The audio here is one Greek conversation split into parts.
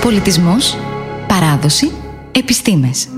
Πολιτισμός, παράδοση, επιστήμες.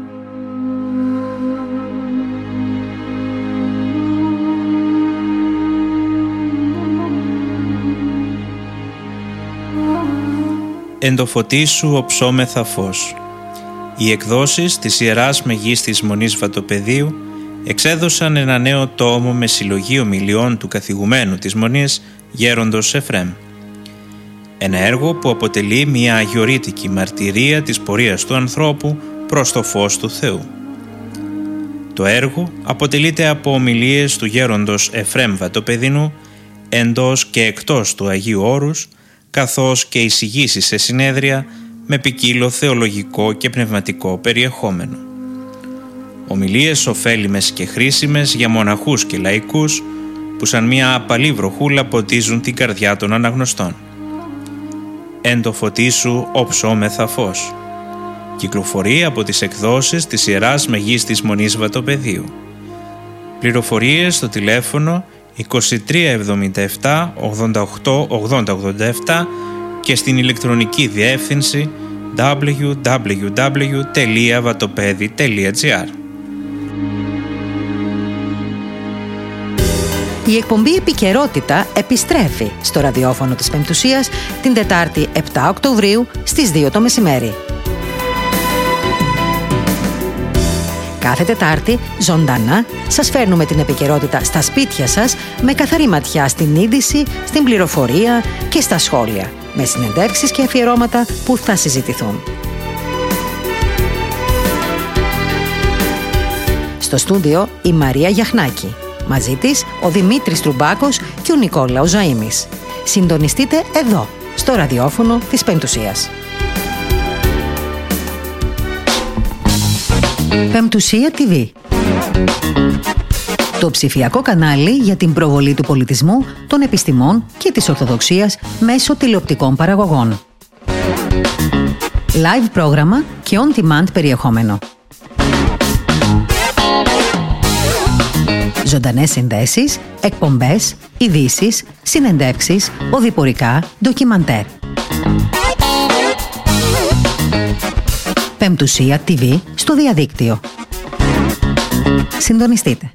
Εν το φωτί σου οψόμεθα φως. Οι εκδόσεις της Ιεράς Μεγίστης Μονής Βατοπεδίου εξέδωσαν ένα νέο τόμο με συλλογή ομιλιών του καθηγουμένου της Μονής, Γέροντος Εφρέμ. Ένα έργο που αποτελεί μια αγιορείτικη μαρτυρία της πορείας του ανθρώπου προς το φως του Θεού. Το έργο αποτελείται από ομιλίες του Γέροντος Εφρέμ Βατοπεδινού εντός και εκτός του Αγίου Όρους, καθώς και εισηγήσεις σε συνέδρια με ποικίλο θεολογικό και πνευματικό περιεχόμενο. Ομιλίες ωφέλιμες και χρήσιμες για μοναχούς και λαϊκούς που σαν μια απαλή βροχούλα ποτίζουν την καρδιά των αναγνωστών. Εν το φωτί σου οψόμεθα φως. Κυκλοφορεί από τις εκδόσεις της Ιεράς Μεγίστης Μονής Βατοπεδίου. Πληροφορίες στο τηλέφωνο 2377 88 8087 και στην ηλεκτρονική διεύθυνση www.vatopedi.gr. Η εκπομπή Επικαιρότητα επιστρέφει στο ραδιόφωνο της Πεμπτουσίας την Τετάρτη 7 Οκτωβρίου στις 2 το μεσημέρι. Κάθε Τετάρτη, ζωντανά, σας φέρνουμε την επικαιρότητα στα σπίτια σας με καθαρή ματιά στην είδηση, στην πληροφορία και στα σχόλια, με συνεντεύξεις και αφιερώματα που θα συζητηθούν. Στο στούντιο η Μαρία Γιαχνάκη. Μαζί της ο Δημήτρης Τρουμπάκος και ο Νικόλαος Ζαΐμης. Συντονιστείτε εδώ, στο ραδιόφωνο της Πεμπτουσίας. Πεμπτουσία TV. Το ψηφιακό κανάλι για την προβολή του πολιτισμού, των επιστημών και της Ορθοδοξίας μέσω τηλεοπτικών παραγωγών. Live πρόγραμμα και on-demand περιεχόμενο. Ζωντανές συνδέσεις, εκπομπές, ειδήσεις, συνεντεύξεις, οδηπορικά, ντοκιμαντέρ. Πεμπτουσία TV στο διαδίκτυο. Συντονιστείτε.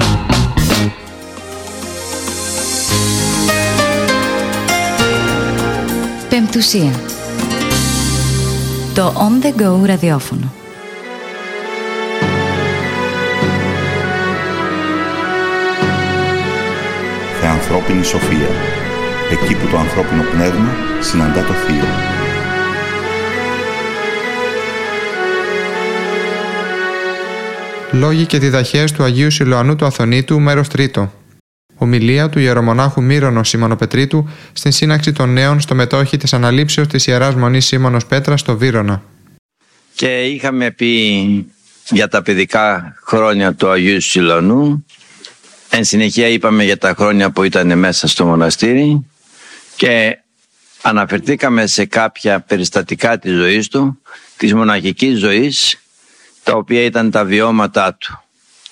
Πεμπτουσία. Το On The Go ραδιόφωνο. Θεανθρώπινη σοφία. Εκεί που το ανθρώπινο πνεύμα συναντά το θείο. Λόγοι και διδαχές του Αγίου Σιλοανού του Αθωνίτου, μέρος 3. Ομιλία του ιερομονάχου Μύρονος Σιμωνοπετρίτου στην σύναξη των νέων στο μετόχι της αναλήψεως της Ιεράς Μονής Σίμωνος Πέτρας στο Βύρωνα. Και είχαμε πει για τα παιδικά χρόνια του Αγίου Σιλοανού. Εν συνεχεία είπαμε για τα χρόνια που ήταν μέσα στο μοναστήρι και αναφερθήκαμε σε κάποια περιστατικά της ζωής του, της μοναχικής ζωής, τα οποία ήταν τα βιώματά του.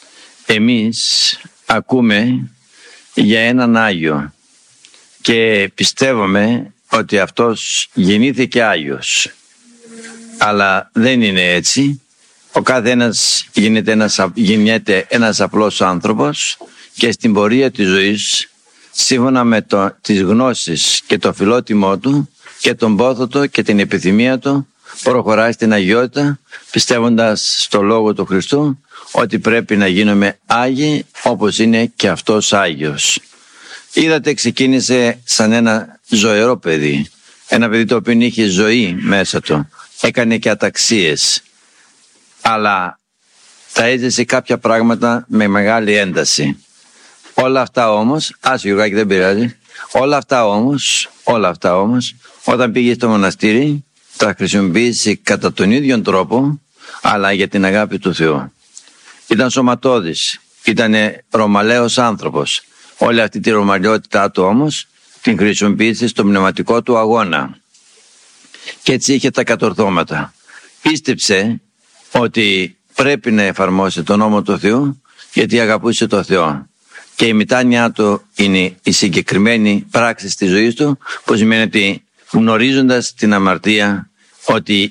Εμείς ακούμε για έναν Άγιο και πιστεύουμε ότι αυτός γεννήθηκε Άγιος. Αλλά δεν είναι έτσι. Ο καθένας γεννιέται ένας απλός άνθρωπος και στην πορεία της ζωής, σύμφωνα με τις γνώσεις και το φιλότιμό του και τον πόθο του και την επιθυμία του, προχωράει στην αγιότητα, πιστεύοντας στο Λόγο του Χριστού ότι πρέπει να γίνουμε Άγιοι όπως είναι και αυτός Άγιος. Είδατε, ξεκίνησε σαν ένα ζωηρό παιδί, ένα παιδί το οποίο είχε ζωή μέσα του, έκανε και αταξίες, αλλά τα έζησε κάποια πράγματα με μεγάλη ένταση. Όλα αυτά όμως, Γιωργάκη, δεν πειράζει, όλα αυτά όμως, όταν πήγε στο μοναστήρι, τα χρησιμοποίησε κατά τον ίδιο τρόπο, αλλά για την αγάπη του Θεού. Ήταν σωματώδης, ήταν ρωμαλαίος άνθρωπος. Όλη αυτή τη ρωμαλαιότητά του όμως την χρησιμοποίησε στο πνευματικό του αγώνα. Και έτσι είχε τα κατορθώματα. Πίστεψε ότι πρέπει να εφαρμόσει τον νόμο του Θεού, γιατί αγαπούσε το Θεό. Και η μετάνοια του είναι η συγκεκριμένη πράξη της ζωής του, που σημαίνει ότι γνωρίζοντας την αμαρτία, ότι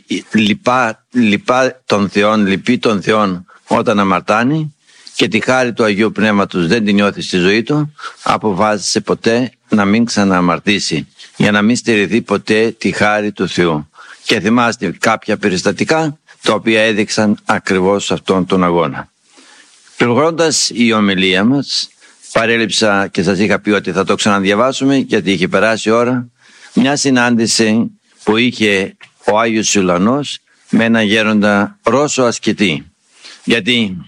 λυπεί τον Θεόν όταν αμαρτάνει και τη χάρη του Αγίου Πνεύματος δεν την νιώθει στη ζωή του, αποφάσισε ποτέ να μην ξανααμαρτήσει, για να μην στερηθεί ποτέ τη χάρη του Θεού. Και θυμάστε κάποια περιστατικά τα οποία έδειξαν ακριβώς αυτόν τον αγώνα. Προχωρώντας η ομιλία μας, παρέλειψα και σας είχα πει ότι θα το ξαναδιαβάσουμε, γιατί είχε περάσει η ώρα, μια συνάντηση που είχε ο Άγιος Σιλουανός με έναν γέροντα Ρώσο ασκητή. Γιατί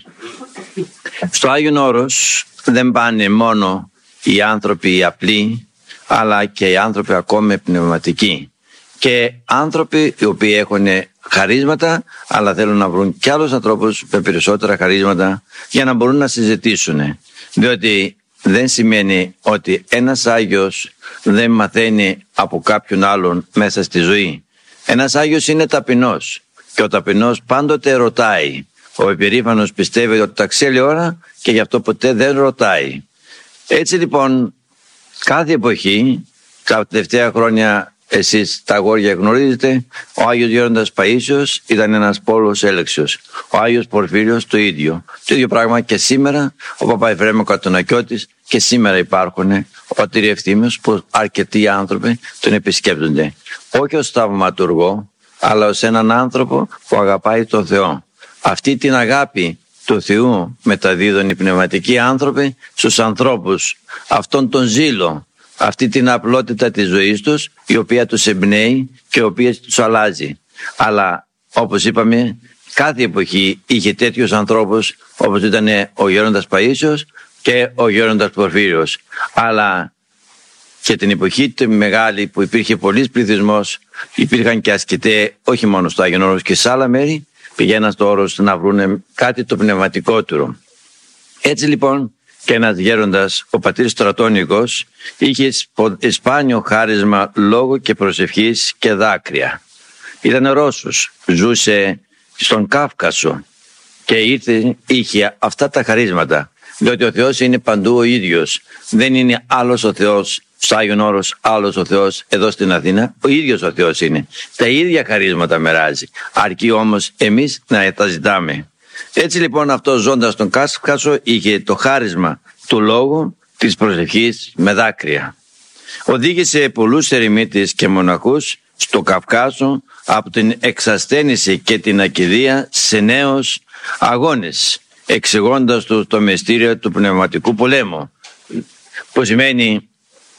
στο Άγιον Όρος δεν πάνε μόνο οι άνθρωποι οι απλοί, αλλά και οι άνθρωποι ακόμα πνευματικοί. Και άνθρωποι οι οποίοι έχουν χαρίσματα, αλλά θέλουν να βρουν κι άλλους ανθρώπους με περισσότερα χαρίσματα για να μπορούν να συζητήσουν. Διότι δεν σημαίνει ότι ένας Άγιος δεν μαθαίνει από κάποιον άλλον μέσα στη ζωή. Ένας Άγιος είναι ταπεινός και ο ταπεινός πάντοτε ρωτάει. Ο υπερήφανος πιστεύει ότι τα ξέρει ώρα και γι' αυτό ποτέ δεν ρωτάει. Έτσι λοιπόν, κάθε εποχή, τα τελευταία χρόνια εσείς τα αγόρια γνωρίζετε, ο Άγιος Γέροντας Παΐσιος ήταν ένας πόλος έλεξιος. Ο Άγιος Πορφύριος το ίδιο. Το ίδιο πράγμα και σήμερα, ο Παπαεφρέμ ο Κατονακιώτης, και σήμερα υπάρχουν ο Πατήρ Ευθύμιος που αρκετοί άνθρωποι τον επισκέπτονται. Όχι ως θαυματουργό, αλλά ως έναν άνθρωπο που αγαπάει τον Θεό. Αυτή την αγάπη του Θεού μεταδίδουν οι πνευματικοί άνθρωποι στους ανθρώπους. Αυτόν τον ζήλο, αυτή την απλότητα της ζωής τους, η οποία τους εμπνέει και η οποία τους αλλάζει. Αλλά όπως είπαμε, κάθε εποχή είχε τέτοιους ανθρώπους, όπως ήταν ο Γέροντας Παΐσιος και ο Γέροντας Πορφύριος. Αλλά και την εποχή τη μεγάλη που υπήρχε πολύς πληθυσμός, υπήρχαν και ασκητές όχι μόνο στο Άγιον Όρος και σε άλλα μέρη, πηγαίναν στο Όρος να βρουν κάτι το πνευματικότερο. Έτσι λοιπόν και ένας γέροντας, ο πατήρ Στρατώνικος, είχε σπάνιο χάρισμα λόγου και προσευχής και δάκρυα. Ήταν Ρώσος, ζούσε στον Κάφκασο και είχε αυτά τα χαρίσματα. Διότι ο Θεός είναι παντού ο ίδιος. Δεν είναι άλλος ο Θεός στο Άγιον Όρος, άλλος ο Θεός εδώ στην Αθήνα. Ο ίδιος ο Θεός είναι. Τα ίδια χαρίσματα μοιράζει. Αρκεί όμως εμείς να τα ζητάμε. Έτσι λοιπόν αυτός ζώντας στον Κάφκασο είχε το χάρισμα του λόγου, της προσευχής με δάκρυα. Οδήγησε πολλούς ερημίτες και μοναχούς στο Καυκάσο από την εξασθένηση και την ακηδεία σε νέους αγώνες, εξηγώντας του το μυστήριο του πνευματικού πολέμου, που σημαίνει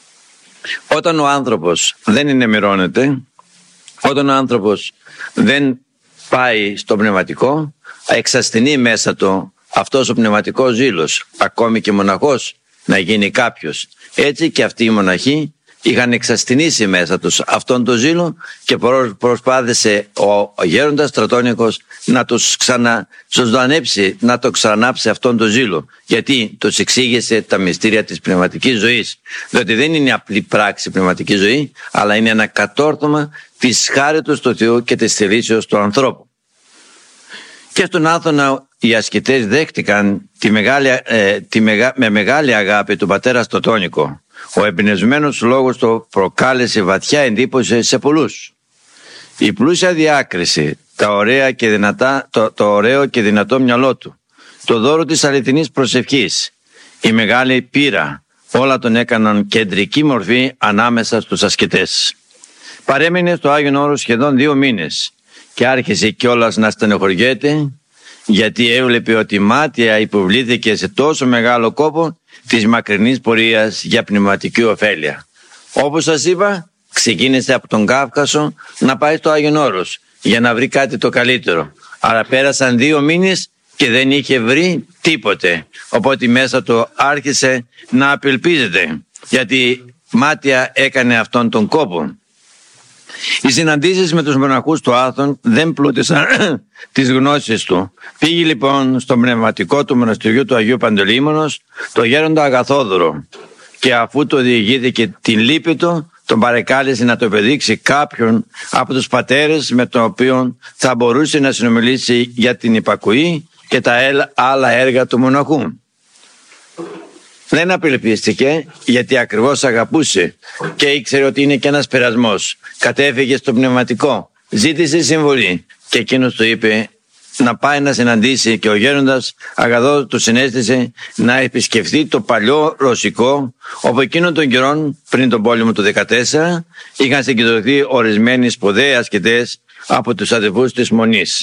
όταν ο άνθρωπος δεν ενημερώνεται, όταν ο άνθρωπος δεν πάει στο πνευματικό, εξασθενεί μέσα του αυτός ο πνευματικός ζήλος, ακόμη και μοναχός να γίνει κάποιος. Έτσι και αυτοί οι μοναχοί είχαν εξασθενήσει μέσα τους αυτόν τον ζήλο και προσπάθησε ο γέροντας Στρατώνικος να τους ξαναζωντανέψει, να το ξανάψει αυτόν τον ζήλο. Γιατί τους εξήγησε τα μυστήρια της πνευματικής ζωής. Διότι δεν είναι απλή πράξη πνευματική ζωή, αλλά είναι ένα κατόρθωμα της χάριτος του Θεού και της θελήσεως του ανθρώπου. Και στον Άθωνα οι ασκητές δέχτηκαν με μεγάλη αγάπη του πατέρα Στρατώνικο. Ο εμπνευσμένος λόγος του προκάλεσε βαθιά εντύπωση σε πολλούς. Η πλούσια διάκριση, το ωραίο και δυνατό μυαλό του, το δώρο της αληθινής προσευχής, η μεγάλη πείρα, όλα τον έκαναν κεντρική μορφή ανάμεσα στους ασκητές. Παρέμεινε στο Άγιον Όρος σχεδόν 2 μήνες και άρχισε κιόλας να στενοχωριέται, γιατί έβλεπε ότι μάτια υποβλήθηκε σε τόσο μεγάλο κόπο της μακρινής πορείας για πνευματική ωφέλεια. Όπως σας είπα, ξεκίνησε από τον Κάφκασο να πάει στο Άγιον Όρος για να βρει κάτι το καλύτερο. Αλλά πέρασαν 2 μήνες και δεν είχε βρει τίποτε. Οπότε μέσα του άρχισε να απελπίζεται, γιατί μάτια έκανε αυτόν τον κόπο. Οι συναντήσεις με τους μοναχούς του Άθων δεν πλούτησαν τις γνώσεις του. Πήγε λοιπόν στο πνευματικό του μοναστηριού του Αγίου Παντελεήμονος, το γέροντα Αγαθόδωρο, και αφού το διηγήθηκε την λύπη του, τον παρεκάλεσε να το επιδείξει κάποιον από τους πατέρες με τον οποίο θα μπορούσε να συνομιλήσει για την υπακοή και τα άλλα έργα του μοναχού. Δεν απελπίστηκε, γιατί ακριβώς αγαπούσε και ήξερε ότι είναι και ένας πειρασμός. Κατέφυγε στο πνευματικό ζήτησε συμβουλή και εκείνος του είπε να πάει να συναντήσει, και ο γέροντας Αγαδός του συνέστησε να επισκεφθεί το παλιό Ρωσικό, όπου εκείνον των καιρών πριν τον πόλεμο του 14 είχαν συγκεντρωθεί ορισμένοι σπουδαίοι ασκητές από τους αδελφούς της Μονής.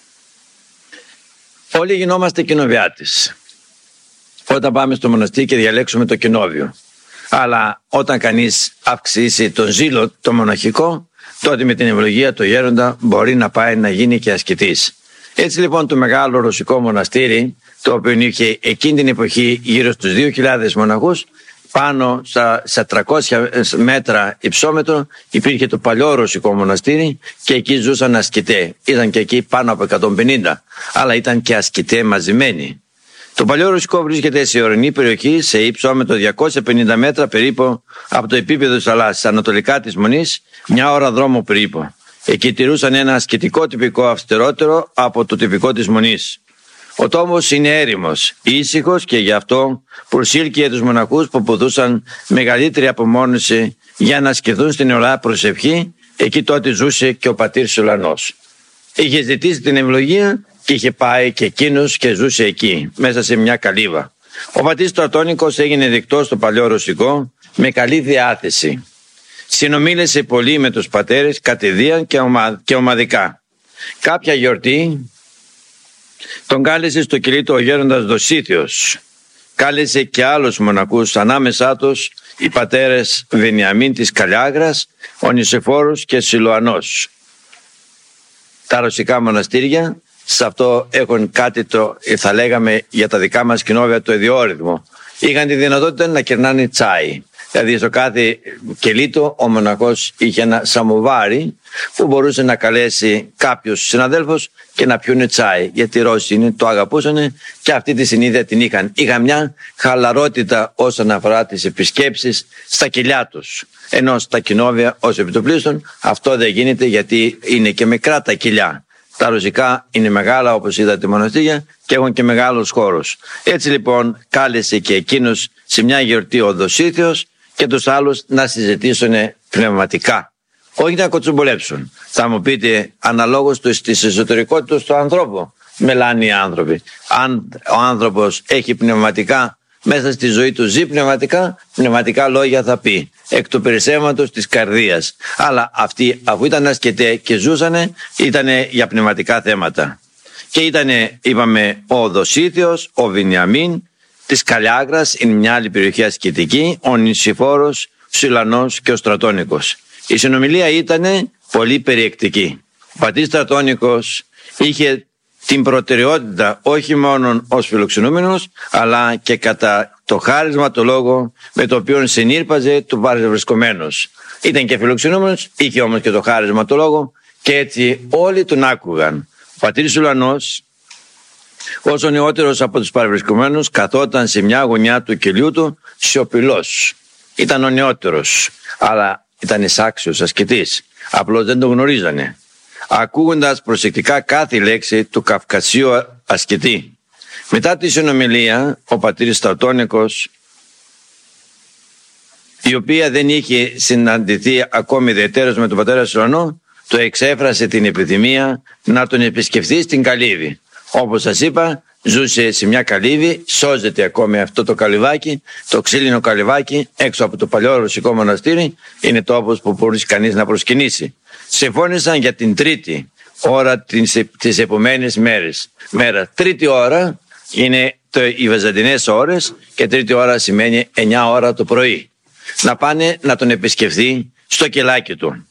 Όλοι γινόμαστε κοινοβιάτες όταν πάμε στο μοναστήρι και διαλέξουμε το κοινόβιο. Αλλά όταν κανείς αυξήσει τον ζήλο το μοναχικό, τότε με την ευλογία του γέροντα μπορεί να πάει να γίνει και ασκητής. Έτσι λοιπόν το μεγάλο Ρωσικό μοναστήρι, το οποίο είχε εκείνη την εποχή γύρω στους 2.000 μοναχούς, πάνω στα 300 μέτρα υψόμετρο υπήρχε το παλιό Ρωσικό μοναστήρι και εκεί ζούσαν ασκητές. Ήταν και εκεί πάνω από 150, αλλά ήταν και ασκητές μαζεμένοι. Το παλιό Ρωσικό βρίσκεται σε ορεινή περιοχή, σε υψόμετρο 250 μέτρα περίπου από το επίπεδο της θαλάσσης, ανατολικά της Μονής, μια ώρα δρόμο περίπου. Εκεί τηρούσαν ένα ασκητικό τυπικό αυστηρότερο από το τυπικό της Μονής. Ο τόμος είναι έρημος, ήσυχος, και γι' αυτό προσήλκυε τους μοναχούς που ποδούσαν μεγαλύτερη απομόνωση για να ασκηθούν στην ωραία προσευχή. Εκεί τότε ζούσε και ο πατήρ Σιλουανός. Είχε ζητήσει την ευλογία και είχε πάει και εκείνος και ζούσε εκεί, μέσα σε μια καλύβα. Ο πατήρ Στρατώνικος έγινε δεκτός στο παλιό Ρωσικό με καλή διάθεση. Συνομίλησε πολύ με τους πατέρες κατηδίαν και ομαδικά. Κάποια γιορτή τον κάλεσε στο κελί του ο γέροντας Δοσίθιος. Κάλεσε και άλλους μοναχούς, ανάμεσά τους οι πατέρες Βενιαμίν της Καλιάγρας, ο Νησιφόρος και Σιλουανός. Τα ρωσικά μοναστήρια σε αυτό έχουν κάτι θα λέγαμε για τα δικά μας κοινόβια το ιδιόρυθμο. Είχαν τη δυνατότητα να κερνάνε τσάι. Δηλαδή στο κάθε κελί του ο μοναχός είχε ένα σαμοβάρι που μπορούσε να καλέσει κάποιους συναδέλφους και να πιούνε τσάι. Γιατί οι Ρώσοι το αγαπούσαν και αυτή τη συνήθεια την είχαν. Είχαν μια χαλαρότητα όσον αφορά τις επισκέψεις στα κελιά τους. Ενώ στα κοινόβια ως επιτοπλίστων αυτό δεν γίνεται, γιατί είναι και μικρά τα κελιά. Τα ρωσικά είναι μεγάλα, όπως είδατε, μοναστήρια, και έχουν και μεγάλους χώρους. Έτσι λοιπόν κάλεσε και εκείνος σε μια γιορτή ο Δοσίθιος και τους άλλους να συζητήσουν πνευματικά. Όχι να κοτσομπολέψουν. Θα μου πείτε, αναλόγως της εσωτερικότητας του ανθρώπου μελάνε οι άνθρωποι. Αν ο άνθρωπος έχει πνευματικά, μέσα στη ζωή του ζει πνευματικά λόγια θα πει, εκ του περισσεύματος της καρδίας. Αλλά αυτοί, αφού ήταν ασκητές και ζούσανε, ήτανε για πνευματικά θέματα. Και ήτανε, είπαμε, ο Δοσίθιος, ο Βενιαμίν της Καλιάγρας, είναι μια άλλη περιοχή ασκητική, ο Νησιφόρος, ο Σιλουανός και ο Στρατώνικος. Η συνομιλία ήτανε πολύ περιεκτική. Ο πατήρ Στρατώνικος είχε την προτεραιότητα όχι μόνο ως φιλοξενούμενος, αλλά και κατά το χάρισμα το λόγο με το οποίο συνήρπαζε του παρευρισκομένους. Ήταν και φιλοξενούμενος, είχε όμως και το χάρισμα το λόγο, και έτσι όλοι τον άκουγαν. Ο πατήρ Σιλουανός, όσο νεότερος από τους παρευρισκομένους, καθόταν σε μια γωνιά του κελιού του σιωπηλός. Ήταν ο νεότερος, αλλά ήταν εισάξιος ασκητής, απλώς δεν τον γνωρίζανε. Ακούγοντας προσεκτικά κάθε λέξη του Καυκασίου ασκητή. Μετά τη συνομιλία, ο πατήρ Στρατώνικος, η οποία δεν είχε συναντηθεί ακόμη ιδιαιτέρως με τον πατέρα Σιλουανό, του εξέφρασε την επιθυμία να τον επισκεφθεί στην Καλύβη. Όπως σας είπα, ζούσε σε μια καλύβη, σώζεται ακόμη αυτό το καλυβάκι, το ξύλινο καλυβάκι έξω από το παλιό Ρωσικό μοναστήρι, είναι τόπος που μπορεί κανείς να προσκυνήσει. Συμφώνησαν για την τρίτη ώρα της επομένης μέρα. Τρίτη ώρα είναι οι βυζαντινές ώρες και τρίτη ώρα σημαίνει 9 ώρα το πρωί. Να πάνε να τον επισκεφθεί στο κελάκι του.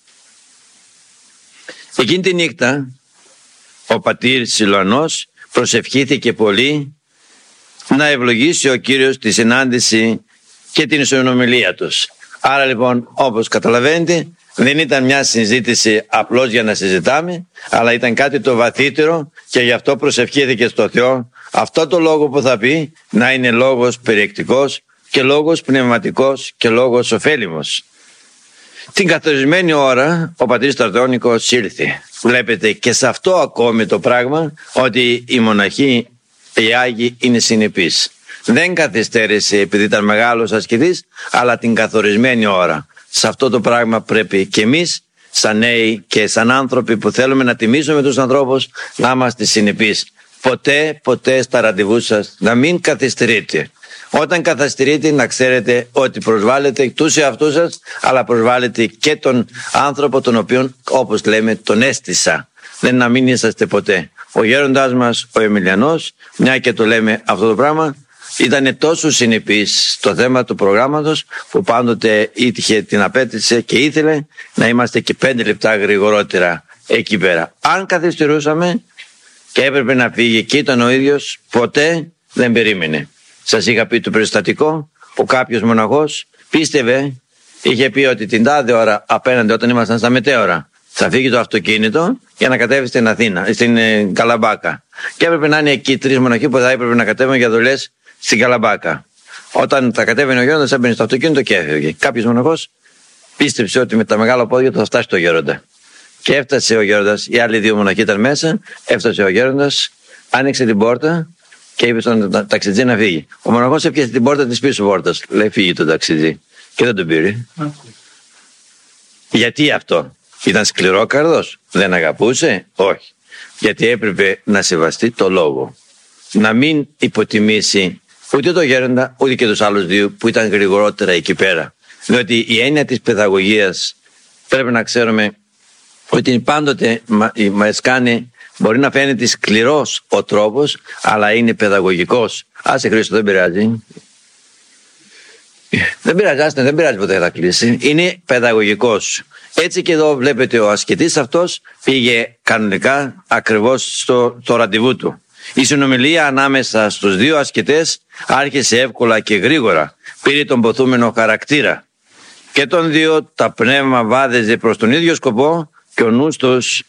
Εκείνη τη νύχτα ο πατήρ Σιλουανός προσευχήθηκε πολύ να ευλογήσει ο Κύριος τη συνάντηση και την συνομιλία τους. Άρα λοιπόν, όπως καταλαβαίνετε, δεν ήταν μια συζήτηση απλώς για να συζητάμε, αλλά ήταν κάτι το βαθύτερο, και γι' αυτό προσευχήθηκε στο Θεό αυτό το λόγο που θα πει να είναι λόγος περιεκτικός και λόγος πνευματικός και λόγος ωφέλιμος. Την καθορισμένη ώρα ο πατήρ Στρατώνικος ήλθε. Βλέπετε και σε αυτό ακόμη το πράγμα, ότι οι μοναχοί, οι Άγιοι, είναι συνεπείς. Δεν καθυστέρησε επειδή ήταν μεγάλος ασκητής, αλλά την καθορισμένη ώρα. Σε αυτό το πράγμα πρέπει και εμείς σαν νέοι και σαν άνθρωποι που θέλουμε να τιμήσουμε τους ανθρώπους, να είμαστε συνεπείς. Ποτέ στα ραντεβού σας να μην καθυστερείτε. Όταν καθυστερείτε, να ξέρετε ότι προσβάλλετε τους εαυτούς σας, αλλά προσβάλλετε και τον άνθρωπο τον οποίον, όπως λέμε, τον έστησα. Δεν να μην είσαστε ποτέ. Ο γέροντάς μας, ο Εμιλιανός, μια και το λέμε αυτό το πράγμα, ήταν τόσο συνεπής στο θέμα του προγράμματος που πάντοτε είχε την απέτηση και ήθελε να είμαστε και 5 λεπτά γρηγορότερα εκεί πέρα. Αν καθυστερούσαμε και έπρεπε να φύγει και ήταν ο ίδιος, ποτέ δεν περίμενε. Σας είχα πει το περιστατικό που κάποιος μοναχός πίστευε, είχε πει ότι την τάδε ώρα απέναντι όταν ήμασταν στα μετέωρα θα φύγει το αυτοκίνητο για να κατέβει στην Αθήνα, στην Καλαμπάκα. Και έπρεπε να είναι εκεί 3 μοναχοί που θα έπρεπε να κατέβουν για δουλειές στην Καλαμπάκα. Όταν θα κατέβαινε ο γέροντας, έμπαινε στο αυτοκίνητο και έφευγε. Κάποιος μοναχός πίστεψε ότι με τα μεγάλα πόδια του θα φτάσει το γέροντα. Και έφτασε ο γέροντας, οι άλλοι 2 μοναχοί ήταν μέσα, έφτασε ο γέροντας, άνοιξε την πόρτα και είπε στον ταξιτζή να φύγει. Ο μοναχός έπιασε την πόρτα της πίσω πόρτας. Λέει φύγει τον ταξιτζή. Και δεν τον πήρε. Γιατί αυτό? Ήταν σκληρόκαρδος? Δεν αγαπούσε? Όχι. Γιατί έπρεπε να σεβαστεί το λόγο. Να μην υποτιμήσει ούτε το γέροντα ούτε και τους άλλους 2 που ήταν γρηγορότερα εκεί πέρα. Διότι η έννοια της παιδαγωγίας πρέπει να ξέρουμε ότι πάντοτε μας κάνει, μπορεί να φαίνεται σκληρός ο τρόπος, αλλά είναι παιδαγωγικός. Άσε Χρήστο, δεν πειράζει. Δεν πειράζει, δεν πειράζει, ποτέ θα κλείσει. Είναι παιδαγωγικός. Έτσι και εδώ βλέπετε ο ασκητής αυτός πήγε κανονικά ακριβώς στο ραντεβού του. Η συνομιλία ανάμεσα στους 2 ασκητές άρχισε εύκολα και γρήγορα. Πήρε τον ποθούμενο χαρακτήρα. Και των 2 τα πνεύμα βάδιζε προς τον ίδιο σκοπό και ο νους τους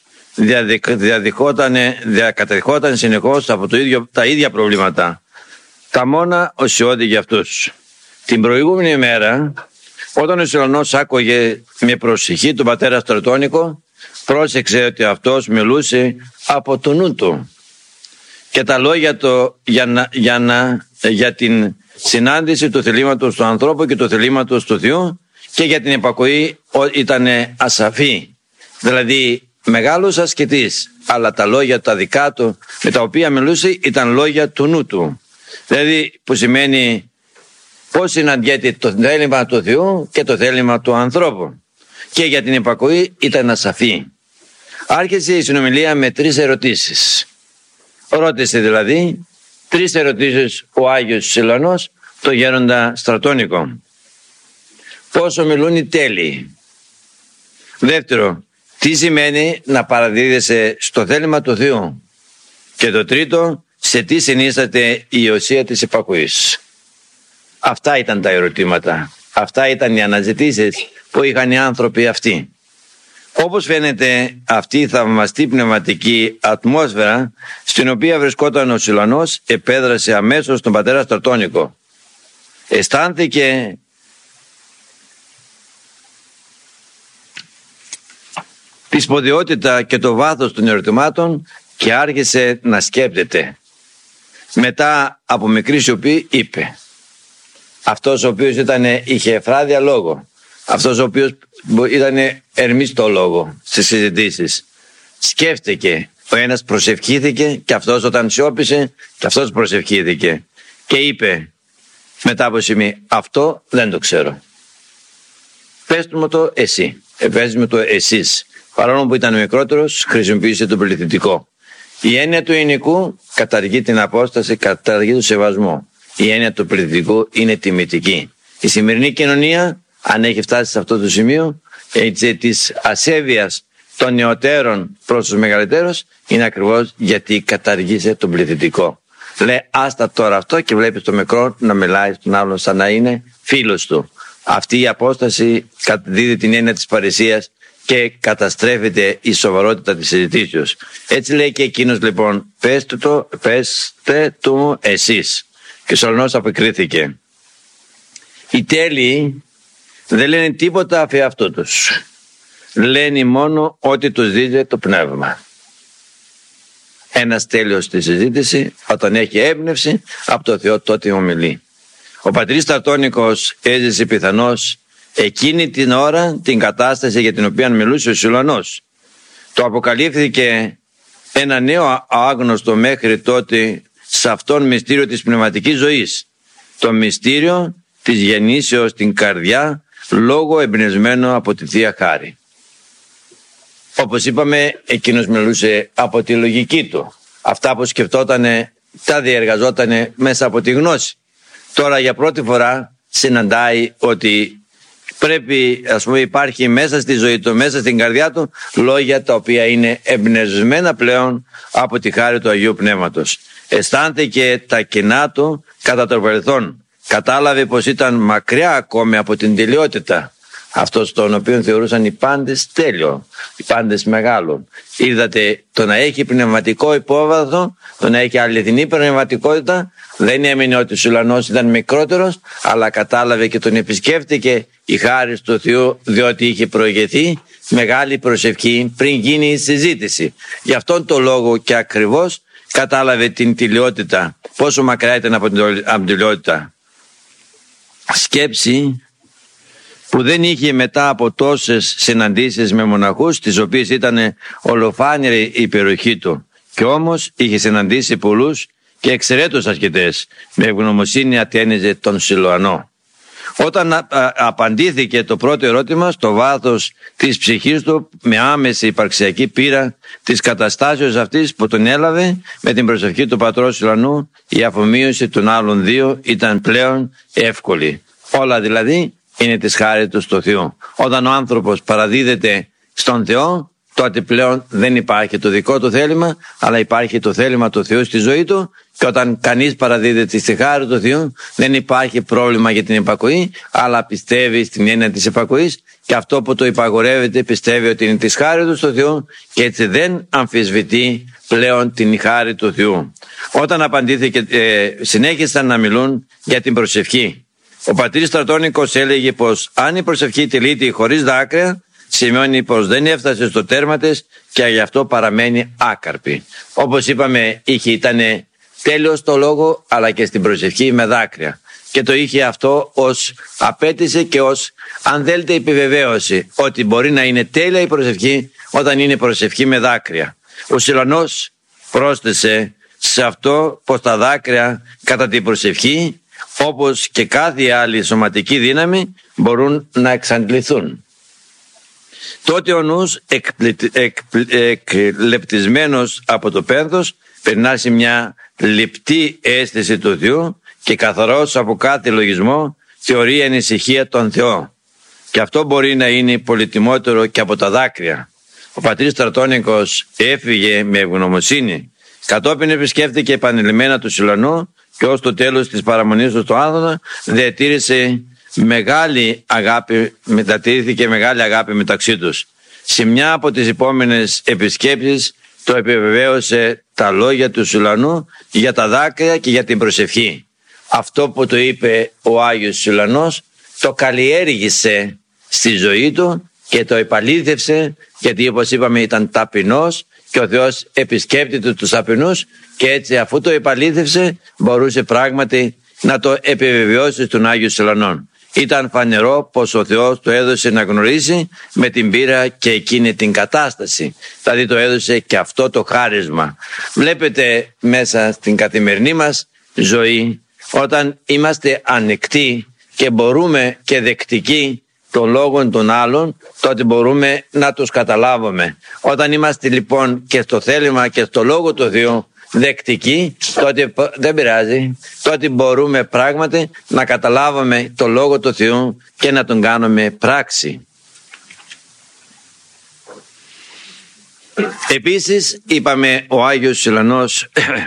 διακατεχόταν συνεχώς από τα ίδια προβλήματα. Τα μόνα οσιώδη για αυτούς. Την προηγούμενη μέρα, όταν ο Σιλανός άκουγε με προσοχή τον πατέρα Στρατώνικο, πρόσεξε ότι αυτός μιλούσε από το νου του. Και τα λόγια του για την συνάντηση του θελήματος του ανθρώπου και του θελήματος του Θεού και για την υπακοή ήταν ασαφή. Δηλαδή μεγάλος ασκητής, αλλά τα λόγια τα δικά του με τα οποία μιλούσε ήταν λόγια του νου του. Δηλαδή που σημαίνει πώς συναντιέται το θέλημα του Θεού και το θέλημα του ανθρώπου. Και για την υπακοή ήταν ασαφή. Άρχισε η συνομιλία με 3 ερωτήσεις. Ρώτησε δηλαδή 3 ερωτήσεις ο Άγιος Σιλανός το γέροντα Στρατώνικο. Πόσο μιλούν οι τέλειοι? Δεύτερο, τι σημαίνει να παραδίδεσαι στο θέλημα του Θεού? Και το τρίτο, σε τι συνίσταται η ουσία της υπακοής? Αυτά ήταν τα ερωτήματα. Αυτά ήταν οι αναζητήσεις που είχαν οι άνθρωποι αυτοί. Όπως φαίνεται, αυτή η θαυμαστή πνευματική ατμόσφαιρα στην οποία βρισκόταν ο Σιλανός επέδρασε αμέσως στον πατέρα Στρατώνικο. Αισθάνθηκε τη σπουδαιότητα και το βάθος των ερωτημάτων και άρχισε να σκέπτεται. Μετά από μικρή σιωπή είπε, αυτός ο οποίος είχε εφράδια λόγο, αυτός ο οποίος ήταν ερμιστό λόγο στις συζητήσεις, σκέφτηκε, ο ένας προσευχήθηκε και αυτός όταν σιώπησε και αυτός προσευχήθηκε και είπε μετά από σημείο, αυτό δεν το ξέρω, πες μου το εσύ, πες μου το εσείς. Παρόλο που ήταν μικρότερος, χρησιμοποίησε το πληθυντικό. Η έννοια του εινικού καταργεί την απόσταση, καταργεί το σεβασμό. Η έννοια του πληθυντικού είναι τιμητική. Η σημερινή κοινωνία, αν έχει φτάσει σε αυτό το σημείο, της ασέβειας των νεωτέρων προς τους μεγαλύτερους, είναι ακριβώς γιατί καταργήσε το πληθυντικό. Λέει άστα τώρα αυτό και βλέπεις το μικρό να μιλάει στον άλλον σαν να είναι φίλος του. Αυτή η απόσταση δίδει την έννοια της παρησίας και καταστρέφεται η σοβαρότητα της συζητήσεως. Έτσι λέει και εκείνος λοιπόν, πέστε του εσείς. Και ο Σιλανός αποκρίθηκε. Οι τέλειοι δεν λένε τίποτα αφ' αυτού τους. Λένε μόνο ότι τους δίδει το πνεύμα. Ένας τέλειος στη συζήτηση, όταν έχει έμπνευση από το Θεό, τότε ομιλεί. Ο πατρίς Στρατώνικος έζησε πιθανώς εκείνη την ώρα την κατάσταση για την οποία μιλούσε ο Σιλουανός. Το αποκαλύφθηκε ένα νέο άγνωστο μέχρι τότε σε αυτόν μυστήριο της πνευματικής ζωής, το μυστήριο της γεννήσεως στην καρδιά λόγω εμπνευσμένο από τη Θεία Χάρη. Όπως είπαμε, εκείνος μιλούσε από τη λογική του. Αυτά που σκεφτότανε τα διεργαζότανε μέσα από τη γνώση. Τώρα για πρώτη φορά συναντάει ότι πρέπει, ας πούμε, υπάρχει μέσα στη ζωή του, μέσα στην καρδιά του, λόγια τα οποία είναι εμπνευσμένα πλέον από τη χάρη του Αγίου Πνεύματος. Αισθάνθηκε τα κενά του κατά το παρελθόν. Κατάλαβε πως ήταν μακριά ακόμη από την τελειότητα. Αυτός τον οποίο θεωρούσαν οι πάντες τέλειο, οι πάντες μεγάλο. Είδατε, το να έχει πνευματικό υπόβαθρο, το να έχει αληθινή πνευματικότητα, δεν έμεινε ότι ο Σιλουανός ήταν μικρότερος, αλλά κατάλαβε και τον επισκέφτηκε η χάρις του Θεού, διότι είχε προηγηθεί μεγάλη προσευχή πριν γίνει η συζήτηση. Γι' αυτόν τον λόγο και ακριβώς κατάλαβε την τελειότητα, πόσο μακριά ήταν από την τελειότητα. Σκέψη που δεν είχε μετά από τόσες συναντήσεις με μοναχούς, τις οποίες ήταν ολοφάνερη η υπεροχή του, και όμως είχε συναντήσει πολλούς και εξαιρέτως ασκητές, με ευγνωμοσύνη ατένιζε τον Σιλουανό. Όταν απαντήθηκε το πρώτο ερώτημα, στο βάθος της ψυχής του, με άμεση υπαρξιακή πείρα της καταστάσεως αυτής που τον έλαβε, με την προσευχή του πατρός Σιλουανού, η αφομοίωση των άλλων δύο ήταν πλέον εύκολη. Όλα δηλαδή είναι της χάρης του στο Θεό. Όταν ο άνθρωπος παραδίδεται στον Θεό, τότε πλέον δεν υπάρχει το δικό του θέλημα, αλλά υπάρχει το θέλημα του Θεού στη ζωή του, και όταν κανείς παραδίδεται στη χάρη του Θεού, δεν υπάρχει πρόβλημα για την υπακοή, αλλά πιστεύει στην έννοια της υπακοής, και αυτό που το υπαγορεύεται πιστεύει ότι είναι της χάρης του στο Θεό, και έτσι δεν αμφισβητεί πλέον την χάρη του Θεού. Όταν απαντήθηκε, συνέχισαν να μιλούν για την προσευχή. Ο πατήρ Στρατώνικος έλεγε πως αν η προσευχή τελείται χωρίς δάκρυα, σημαίνει πως δεν έφτασε στο τέρμα της και γι' αυτό παραμένει άκαρπη. Όπως είπαμε, ήταν τέλειος το λόγο, αλλά και στην προσευχή με δάκρυα. Και το είχε αυτό ως απέτηση και ως, αν θέλετε, επιβεβαίωση ότι μπορεί να είναι τέλεια η προσευχή όταν είναι προσευχή με δάκρυα. Ο Σιλουανός πρόσθεσε σε αυτό πως τα δάκρυα κατά την προσευχή, όπως και κάθε άλλη σωματική δύναμη, μπορούν να εξαντληθούν. Τότε ο νους εκλεπτισμένος από το πένθος περνά σε μια λεπτή αίσθηση του Θεού και καθαρός από κάθε λογισμό θεωρεί ανησυχία τον Θεό. Και αυτό μπορεί να είναι πολυτιμότερο και από τα δάκρυα. Ο πατήρ Στρατώνικος έφυγε με ευγνωμοσύνη. Κατόπιν επισκέφθηκε επανειλημμένα του Σιλουανού και ως το τέλος της παραμονής του στο Άδωνα διατήρησε μεγάλη αγάπη μεταξύ τους. Σε μια από τις επόμενες επισκέψεις το επιβεβαίωσε τα λόγια του Σιλουανού για τα δάκρυα και για την προσευχή. Αυτό που το είπε ο Άγιος Σιλουανός το καλλιέργησε στη ζωή του και το επαλήθευσε, γιατί όπως είπαμε ήταν ταπεινός και ο Θεός επισκέπτεται τους ταπεινούς, και έτσι αφού το επαλήθευσε μπορούσε πράγματι να το επιβεβαιώσει στον Άγιο Σιλουανό. Ήταν φανερό πως ο Θεός το έδωσε να γνωρίσει με την πείρα και εκείνη την κατάσταση. Δηλαδή το έδωσε και αυτό το χάρισμα. Βλέπετε μέσα στην καθημερινή μας ζωή, όταν είμαστε ανεκτοί και μπορούμε και δεκτικοί των λόγων των άλλων, τότε μπορούμε να τους καταλάβουμε. Όταν είμαστε λοιπόν και στο θέλημα και στο λόγο του Θεού δεκτικοί, τότε δεν πειράζει, τότε μπορούμε πράγματι να καταλάβουμε το λόγο του Θεού και να τον κάνουμε πράξη. Επίσης είπαμε, ο Άγιος Σιλουανός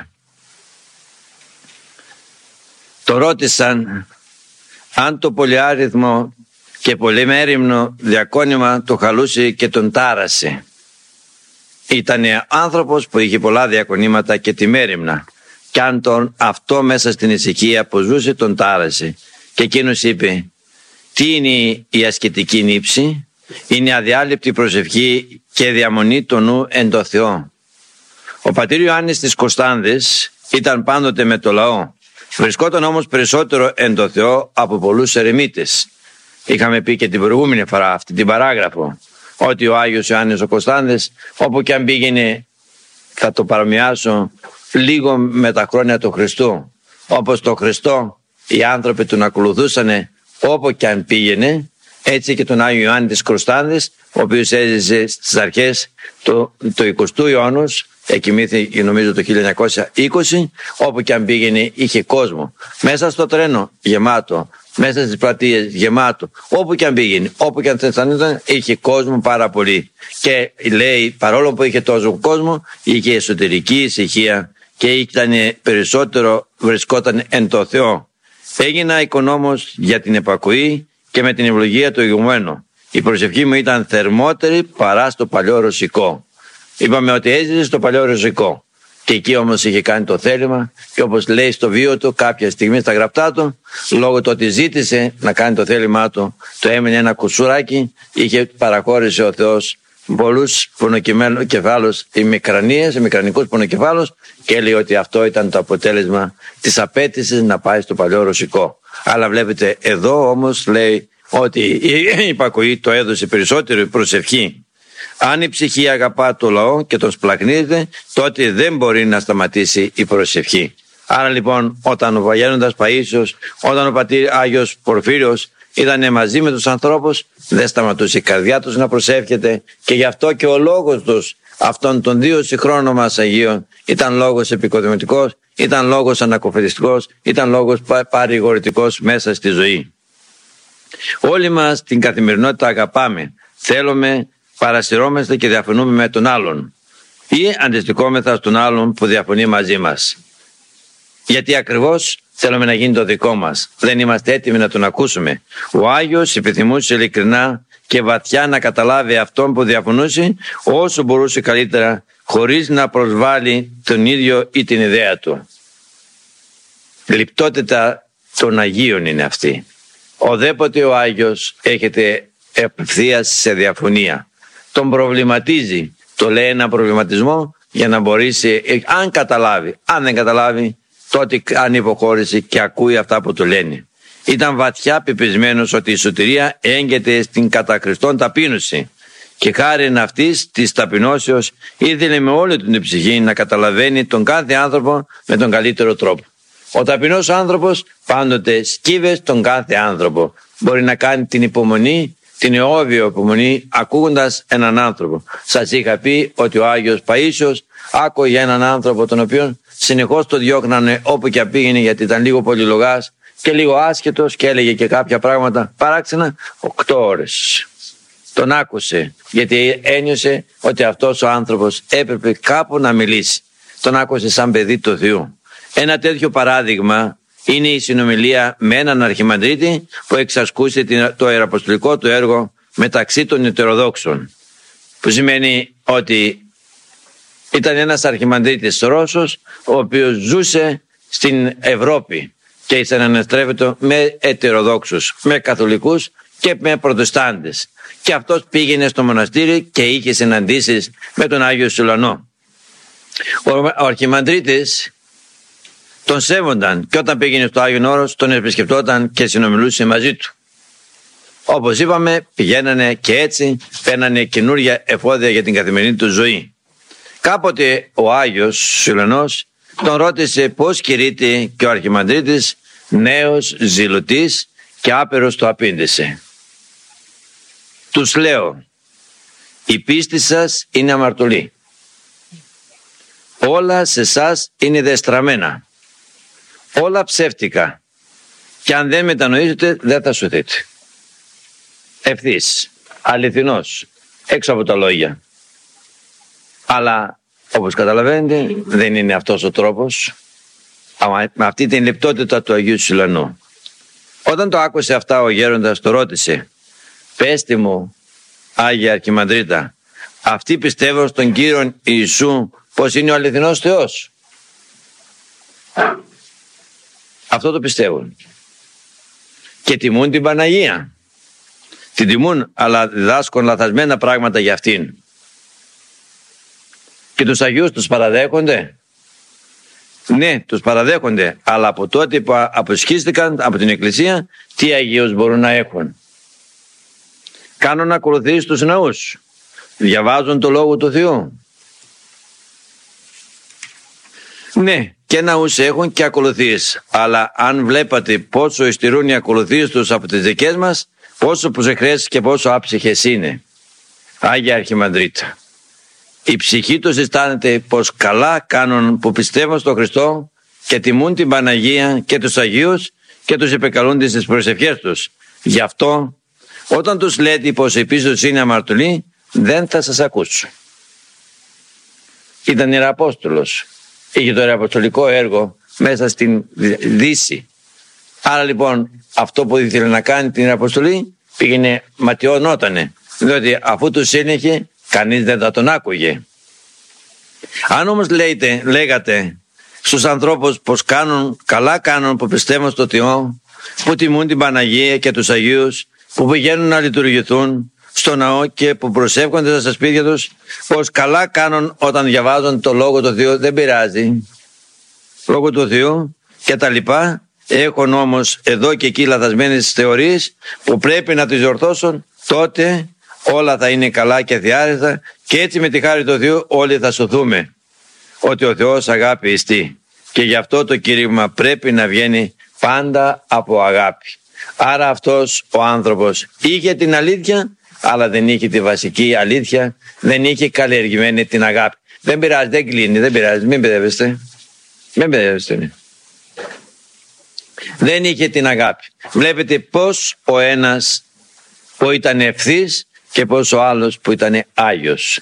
το ρώτησαν αν το πολυάριθμο και πολυμέριμνο διακόνημα το χαλούσε και τον τάρασε. Ήταν άνθρωπος που είχε πολλά διακονήματα και τη μέριμνα, και αν αυτό μέσα στην ησυχία που ζούσε τον τάρασε. Και εκείνος είπε, τι είναι η ασκητική νύψη? Είναι αδιάλειπτη προσευχή και διαμονή του νου εν το Θεό. Ο πατήρ Ιωάννης της Κωνστάνδης ήταν πάντοτε με το λαό. Βρισκόταν όμως περισσότερο εν το Θεό από πολλούς ερεμίτες. Είχαμε πει και την προηγούμενη φορά αυτή την παράγραφο, ότι ο Άγιος Ιωάννης ο Κωνστάνδης, όπου και αν πήγαινε, θα το παρομοιάσω λίγο με τα χρόνια του Χριστού, όπως το Χριστό οι άνθρωποι τον ακολουθούσαν όπου και αν πήγαινε, έτσι και τον Άγιο Ιωάννη της Κωνστάνδης, ο οποίος έζησε στις αρχές του 20ου αιώνα, εκοιμήθη νομίζω το 1920, όπου και αν πήγαινε είχε κόσμο. Μέσα στο τρένο γεμάτο, μέσα στις πλατείες γεμάτο, όπου και αν πήγαινε, όπου και αν αισθανόταν, είχε κόσμο πάρα πολύ. Και λέει, παρόλο που είχε τόσο κόσμο, είχε εσωτερική ησυχία και ήταν περισσότερο, βρισκόταν εν το Θεό. Έγινα οικονόμος για την επακοή και με την ευλογία του ηγουμένου. Η προσευχή μου ήταν θερμότερη παρά στο παλιό ρωσικό. Είπαμε ότι έζησε στο παλιό ρωσικό. Και εκεί όμως είχε κάνει το θέλημα, και όπως λέει στο βίο του κάποια στιγμή στα γραπτά του, λόγω του ότι ζήτησε να κάνει το θέλημά του, το έμεινε ένα κουσουράκι, είχε παραχώρησε ο Θεός πολλούς πονοκεφάλους, μικρανικούς πονοκεφάλους, και έλεγε ότι αυτό ήταν το αποτέλεσμα της απέτησης να πάει στο παλιό ρωσικό. Αλλά βλέπετε εδώ όμως λέει ότι η υπακοή το έδωσε περισσότερη προσευχή. Αν η ψυχή αγαπά το λαό και τον σπλαχνίζεται, τότε δεν μπορεί να σταματήσει η προσευχή. Άρα λοιπόν, όταν ο Βαγγέλοντας Παΐσιος, όταν ο πατήρ Άγιος Πορφύριος ήταν μαζί με τους ανθρώπους, δεν σταματούσε η καρδιά τους να προσεύχεται, και γι' αυτό και ο λόγος τους αυτών των 2 συγχρόνων μας Αγίων ήταν λόγος επικοδομητικός, ήταν λόγος ανακοφιστικός, ήταν λόγος παρηγορητικός μέσα στη ζωή. Όλοι μας την καθημερινότητα αγαπάμε, θέλουμε, παρασυρώμαστε και διαφωνούμε με τον άλλον ή αντιστοιχόμεθα στον άλλον που διαφωνεί μαζί μας. Γιατί ακριβώς θέλουμε να γίνει το δικό μας. Δεν είμαστε έτοιμοι να τον ακούσουμε. Ο Άγιος επιθυμούσε ειλικρινά και βαθιά να καταλάβει αυτόν που διαφωνούσε όσο μπορούσε καλύτερα, χωρίς να προσβάλλει τον ίδιο ή την ιδέα του. Λιπτότητα των Αγίων είναι αυτή. Οδέποτε ο Άγιος έχετε απευθείας σε διαφωνία. Τον προβληματίζει, το λέει ένα προβληματισμό για να μπορέσει, αν καταλάβει, αν δεν καταλάβει, τότε αν υποχώρησε και ακούει αυτά που του λένε. Ήταν βαθιά πεπισμένος ότι η σωτηρία έγκαιται στην κατά Χριστόν ταπείνωση, και χάριν αυτής της ταπεινώσεως ήθελε με όλη την ψυχή να καταλαβαίνει τον κάθε άνθρωπο με τον καλύτερο τρόπο. Ο ταπεινός άνθρωπος πάντοτε σκύβε στον κάθε άνθρωπο. Μπορεί να κάνει την υπομονή, την εώβιο υπομονή, ακούγοντας έναν άνθρωπο. Σας είχα πει ότι ο Άγιος Παΐσιος άκουγε έναν άνθρωπο τον οποίο συνεχώς το διώχνανε όπου και πήγαινε, γιατί ήταν λίγο πολυλογάς και λίγο άσχετος και έλεγε και κάποια πράγματα παράξενα. 8 ώρες τον άκουσε, γιατί ένιωσε ότι αυτός ο άνθρωπος έπρεπε κάπου να μιλήσει. Τον άκουσε σαν παιδί του Θεού. Ένα τέτοιο παράδειγμα είναι η συνομιλία με έναν αρχιμανδρίτη που εξασκούσε το ιεραποστολικό του έργο μεταξύ των ητεροδόξων, που σημαίνει ότι ήταν ένας αρχιμανδρίτης Ρώσος, ο οποίος ζούσε στην Ευρώπη και συναναστρέφεται με ετεροδόξους, με καθολικούς και με προτεστάντες, και αυτός πήγαινε στο μοναστήρι και είχε συναντήσεις με τον Άγιο Σιλουανό. Ο αρχιμανδρίτης τον σέβονταν και όταν πήγαινε στο Άγιον Όρος τον επισκεπτόταν και συνομιλούσε μαζί του. Όπως είπαμε, πηγαίνανε και έτσι παίρνανε καινούργια εφόδια για την καθημερινή του ζωή. Κάποτε ο Άγιος Σιλουανός τον ρώτησε πώς κηρύττει, και ο αρχιμανδρίτης, νέος, ζηλωτής και άπειρος, το απήντησε. Τους λέω, η πίστη σας είναι αμαρτωλή. Όλα σε εσάς είναι δεστραμμένα. Όλα ψεύτικα. Και αν δεν μετανοήσετε δεν θα σωθείτε. Ευθύς, αληθινός, έξω από τα λόγια. Αλλά όπως καταλαβαίνετε δεν είναι αυτός ο τρόπος. Με αυτή την λεπτότητα του Αγίου Σιλουανού. Όταν το άκουσε αυτά ο γέροντας το ρώτησε, πέστε μου Άγιε Αρχιμανδρίτα, αυτοί πιστεύουν στον Κύριον Ιησού πως είναι ο αληθινός Θεός? Αυτό το πιστεύουν και τιμούν την Παναγία. Την τιμούν, αλλά διδάσκουν λαθασμένα πράγματα για αυτήν. Και τους Αγίους τους παραδέχονται? Ναι, τους παραδέχονται, αλλά από τότε που αποσχίστηκαν από την Εκκλησία, τι Αγίους μπορούν να έχουν? κάνουν ακολουθήσεις στους ναούς, διαβάζουν το Λόγο του Θεού. Ναι, και ναούς έχουν και ακολουθήσεις, αλλά αν βλέπατε πόσο υστερούν οι ακολουθήσεις τους από τις δικές μας, πόσο προσεχρές και πόσο άψυχες είναι. Άγια Αρχιμανδρίτα, η ψυχή τους αισθάνεται πως καλά κάνουν που πιστεύουν στον Χριστό και τιμούν την Παναγία και τους Αγίους και τους επεκαλούνται στις προσευχές τους. Γι' αυτό όταν τους λέτε πως η πίστη τους είναι αμαρτωλή, δεν θα σας ακούσουν. Ήταν Ιεραπόστολος, είχε το ιεραποστολικό έργο μέσα στην Δύση. Άρα λοιπόν αυτό που ήθελε να κάνει την Ιεραποστολή πήγαινε ματιωνότανε, διότι αφού τους έλεγε κανείς δεν θα τον άκουγε. Αν όμως λέγατε στους ανθρώπους πως καλά κάνουν που πιστεύουν στο Θεό, που τιμούν την Παναγία και τους Αγίους, που πηγαίνουν να λειτουργηθούν στο ναό και που προσεύχονται στα σπίτια τους, πως καλά κάνουν όταν διαβάζουν το Λόγο του Θεού, δεν πειράζει, Λόγο του Θεού και τα λοιπά, έχουν όμως εδώ και εκεί λαθασμένες θεωρίες που πρέπει να τις διορθώσουν, τότε όλα θα είναι καλά και διάρρητα και έτσι με τη χάρη του Θεού όλοι θα σωθούμε. Ότι ο Θεός αγάπη εστί και γι' αυτό το κήρυγμα πρέπει να βγαίνει πάντα από αγάπη. Άρα αυτός ο άνθρωπος είχε την αλήθεια, αλλά δεν είχε τη βασική αλήθεια, δεν είχε καλλιεργημένη την αγάπη. Δεν πειράζει, δεν κλείνει, δεν πειράζει, μην παιδεύεστε. Μην παιδεύεστε. Δεν είχε την αγάπη. Βλέπετε πως ο ένας που ήταν ευθύς και πως ο άλλος που ήταν Άγιος.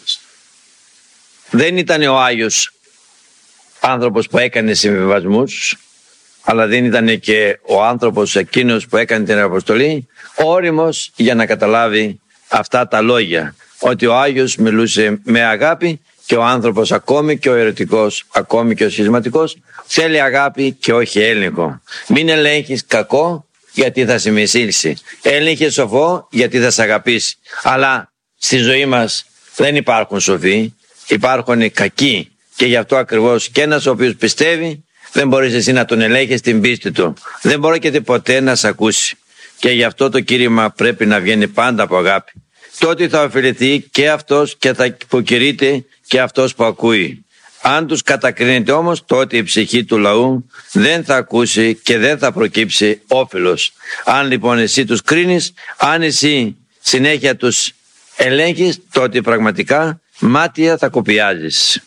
Δεν ήταν ο Άγιος άνθρωπος που έκανε συμβιβασμούς, αλλά δεν ήταν και ο άνθρωπος εκείνος που έκανε την Αποστολή όριμος για να καταλάβει αυτά τα λόγια, ότι ο Άγιος μιλούσε με αγάπη και ο άνθρωπος ακόμη και ο ερωτικός, ακόμη και ο σχισματικός θέλει αγάπη και όχι έλεγχο. Μην ελέγχεις κακό γιατί θα σε μισήσει, έλεγχε σοφό γιατί θα σε αγαπήσει. Αλλά στη ζωή μας δεν υπάρχουν σοφοί, υπάρχουν κακοί και γι' αυτό ακριβώς και ένας ο οποίος πιστεύει δεν μπορείς εσύ να τον ελέγχεις την πίστη του, δεν μπορεί και ποτέ να σε ακούσει και γι' αυτό το κήρυγμα πρέπει να βγαίνει πάντα από αγάπη. Τότε θα ωφεληθεί και αυτός και θα υποκηρύττει και αυτός που ακούει. Αν τους κατακρίνεται όμως, τότε η ψυχή του λαού δεν θα ακούσει και δεν θα προκύψει όφελος. Αν λοιπόν εσύ τους κρίνεις, αν εσύ συνέχεια τους ελέγχεις, τότε πραγματικά μάτια θα κοπιάζεις.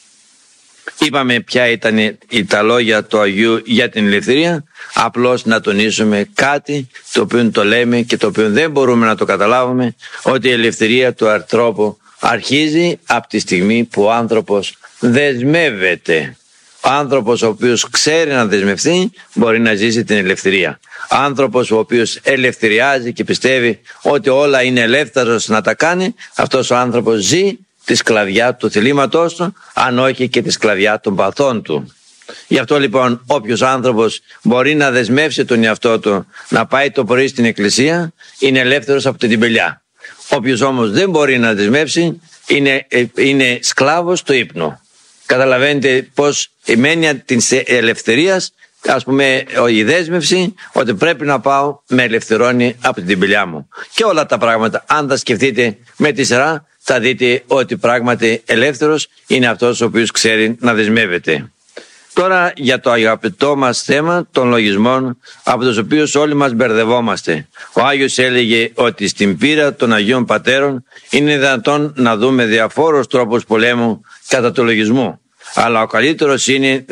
Είπαμε ποια ήταν τα λόγια του Αγίου για την ελευθερία, απλώς να τονίσουμε κάτι το οποίο το λέμε και το οποίο δεν μπορούμε να το καταλάβουμε, ότι η ελευθερία του ανθρώπου αρχίζει από τη στιγμή που ο άνθρωπος δεσμεύεται. Ο άνθρωπος ο οποίος ξέρει να δεσμευτεί μπορεί να ζήσει την ελευθερία. Άνθρωπος ο οποίος ελευθεριάζει και πιστεύει ότι όλα είναι ελεύθερος να τα κάνει, αυτός ο άνθρωπος ζει τη σκλαβιά του θελήματός του, αν όχι και τη σκλαβιά των παθών του. Γι' αυτό λοιπόν όποιος άνθρωπος μπορεί να δεσμεύσει τον εαυτό του να πάει το πρωί στην εκκλησία είναι ελεύθερος από την τυμπελιά. Όποιος όμως δεν μπορεί να δεσμεύσει είναι σκλάβος του ύπνου. Καταλαβαίνετε πως η μένεια της ελευθερίας, ας πούμε η δέσμευση ότι πρέπει να πάω με ελευθερώνει από την τυμπελιά μου. Και όλα τα πράγματα αν τα σκεφτείτε με τη σειρά θα δείτε ότι πράγματι ελεύθερος είναι αυτός ο οποίος ξέρει να δεσμεύεται. Τώρα για το αγαπητό μας θέμα των λογισμών από τους οποίους όλοι μας μπερδευόμαστε. Ο Άγιος έλεγε ότι στην πείρα των Αγίων Πατέρων είναι δυνατόν να δούμε διαφόρους τρόπους πολέμου κατά του λογισμού. Αλλά ο καλύτερος είναι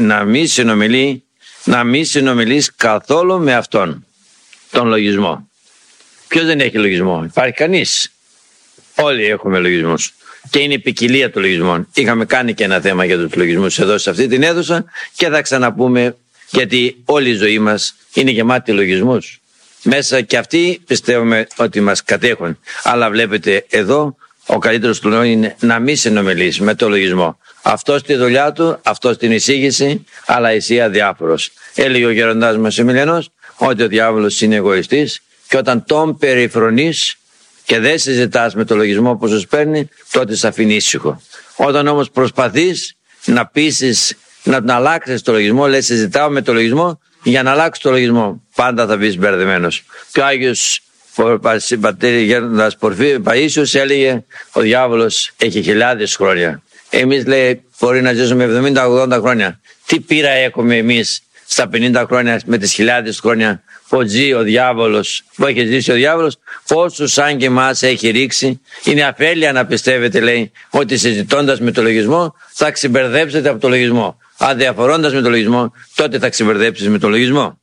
να μην συνομιλείς καθόλου με αυτόν τον λογισμό. Ποιος δεν έχει λογισμό? Υπάρχει κανείς? Όλοι έχουμε λογισμούς και είναι η ποικιλία των λογισμών. Είχαμε κάνει και ένα θέμα για τους λογισμούς εδώ σε αυτή την αίθουσα και θα ξαναπούμε, γιατί όλη η ζωή μας είναι γεμάτη λογισμούς. Μέσα και αυτοί πιστεύουμε ότι μας κατέχουν. Αλλά βλέπετε εδώ ο καλύτερος του λόγου είναι να μην συνομιλείς με το λογισμό. Αυτό στη δουλειά του, αυτό στην εισήγηση, αλλά εσύ αδιάφορος. Έλεγε ο γέροντάς μας Εμιλιανός ότι ο διάβολος είναι εγωιστής και όταν τον περιφρονείς και δεν συζητάς με το λογισμό που σου παίρνει, τότε σε αφήνει ήσυχο. Όταν όμως προσπαθείς να πείσεις, να τον αλλάξεις το λογισμό, λες συζητάω με το λογισμό για να αλλάξεις το λογισμό, πάντα θα βγεις μπερδεμένος. Και ο Άγιος πατήρ Γέροντας Παΐσιος έλεγε ο διάβολος έχει 1000 χρόνια. Εμείς λέει μπορεί να ζήσουμε 70-80 χρόνια. Τι πείρα έχουμε εμείς στα 50 χρόνια με τις 1000 χρόνια που ζει ο διάβολος, που έχει ζήσει ο διάβολος, πόσους σαν και εμάς έχει ρίξει. Είναι αφέλεια να πιστεύετε, λέει, ότι συζητώντας με το λογισμό θα ξεμπερδέψετε από το λογισμό. Αν διαφορώντας με το λογισμό, τότε θα ξεμπερδέψεις με το λογισμό.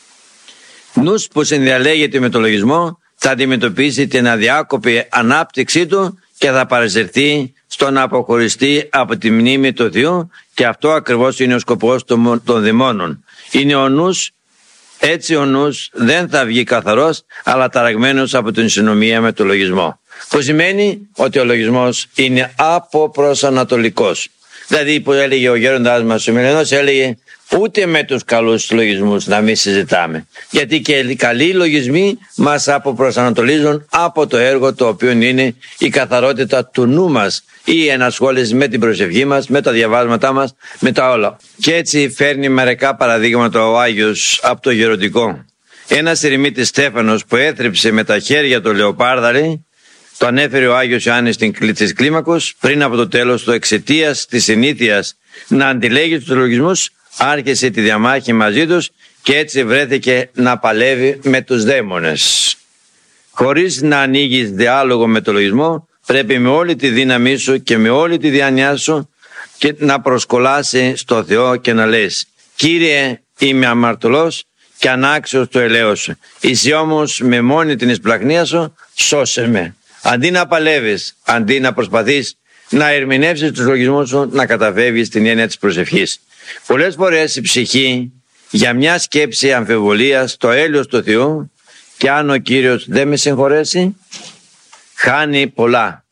Νους που συνδιαλέγεται με το λογισμό θα αντιμετωπίσει την αδιάκοπη ανάπτυξή του και θα παρασυρθεί στο να αποχωριστεί από τη μνήμη του Θεού, και αυτό ακριβώς είναι ο σκοπός των δαιμόνων. Είναι ο νους, έτσι ο νους δεν θα βγει καθαρός, αλλά ταραγμένος από την συνομία με το λογισμό. Που σημαίνει ότι ο λογισμός είναι αποπροσανατολικός. Δηλαδή που έλεγε ο γέροντάς μας ο Μιλενός, έλεγε ούτε με τους καλούς λογισμούς να μην συζητάμε. Γιατί και οι καλοί λογισμοί μας αποπροσανατολίζουν από το έργο το οποίο είναι η καθαρότητα του νου μας, η ενασχόληση με την προσευχή μας, με τα διαβάσματά μας, με τα όλα. Και έτσι φέρνει μερικά παραδείγματα ο Άγιος από το γεροντικό. Ένας ερημίτης Στέφανος που έθρεψε με τα χέρια του λεοπάρδαρη, το ανέφερε ο Άγιος Ιωάννης της Κλίμακος, πριν από το τέλος του εξαιτίας της συνήθειας να αντιλέγει τους λογισμούς, άρχισε τη διαμάχη μαζί τους και έτσι βρέθηκε να παλεύει με τους δαίμονες. Χωρίς να ανοίγεις διάλογο με το λογισμό, πρέπει με όλη τη δύναμή σου και με όλη τη διάνοιά σου και να προσκολάσει στο Θεό και να λες «Κύριε, είμαι αμαρτωλός και ανάξιος του ελέος σου. Εσύ όμως με μόνη την εισπλαχνία σου σώσε με». Αντί να παλεύεις, αντί να προσπαθείς να ερμηνεύσεις τους λογισμούς σου, να καταφεύγεις στην έννοια της προσευχής. Πολλές φορές η ψυχή για μια σκέψη αμφιβολίας στο έλεος του Θεού, και αν ο Κύριος δεν με συγχωρέσει, χάνει πολλά.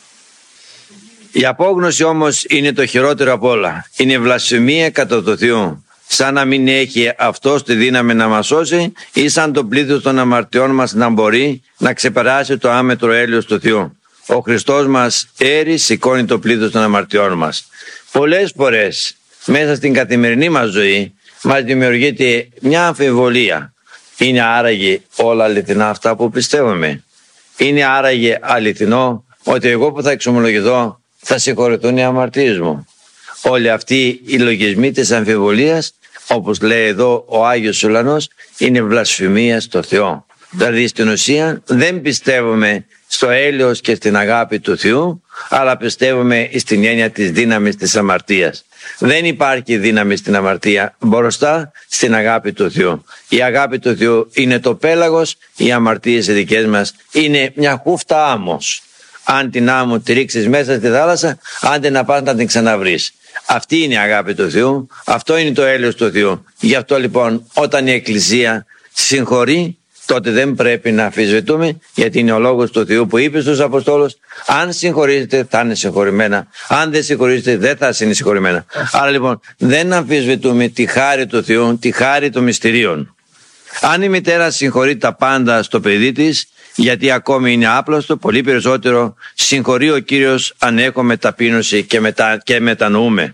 Η απόγνωση όμως είναι το χειρότερο απ' όλα. Είναι βλασφημία κατά το Θεό. Σαν να μην έχει αυτός τη δύναμη να μας σώσει, ή σαν το πλήθος των αμαρτιών μας να μπορεί να ξεπεράσει το άμετρο έλεος του Θεού. Ο Χριστός μας σηκώνει το πλήθος των αμαρτιών μας. Πολλές φορές μέσα στην καθημερινή μας ζωή μας δημιουργείται μια αμφιβολία. Είναι άραγε όλα αληθινά αυτά που πιστεύουμε? Είναι άραγε αληθινό ότι εγώ που θα εξομολογηθώ θα συγχωρεθούν οι αμαρτίες μου? Όλοι αυτοί οι λογισμοί της αμφιβολίας, όπως λέει εδώ ο Άγιος Ουλανός, είναι βλασφημία στο Θεό. Δηλαδή στην ουσία δεν πιστεύουμε στο έλεος και στην αγάπη του Θεού, αλλά πιστεύουμε στην έννοια της δύναμης της αμαρτίας. Δεν υπάρχει δύναμη στην αμαρτία μπροστά στην αγάπη του Θεού. Η αγάπη του Θεού είναι το πέλαγος, οι αμαρτίες οι δικές μας είναι μια χούφτα άμμος. Αν την άμμο τη ρίξεις μέσα στη θάλασσα, άντε να πας να την ξαναβρεις. Αυτή είναι η αγάπη του Θεού, αυτό είναι το έλεος του Θεού. Γι' αυτό λοιπόν όταν η Εκκλησία συγχωρεί, τότε δεν πρέπει να αμφισβητούμε, γιατί είναι ο λόγος του Θεού που είπε στους Αποστόλους, αν συγχωρήσετε θα είναι συγχωρημένα, αν δεν συγχωρήσετε δεν θα είναι συγχωρημένα. Άρα λοιπόν δεν αμφισβητούμε τη χάρη του Θεού, τη χάρη των μυστηρίων. Αν η μητέρα συγχωρεί τα πάντα στο παιδί της, γιατί ακόμη είναι άπλαστο, πολύ περισσότερο συγχωρεί ο Κύριος αν έχουμε ταπείνωση και μετανοούμε.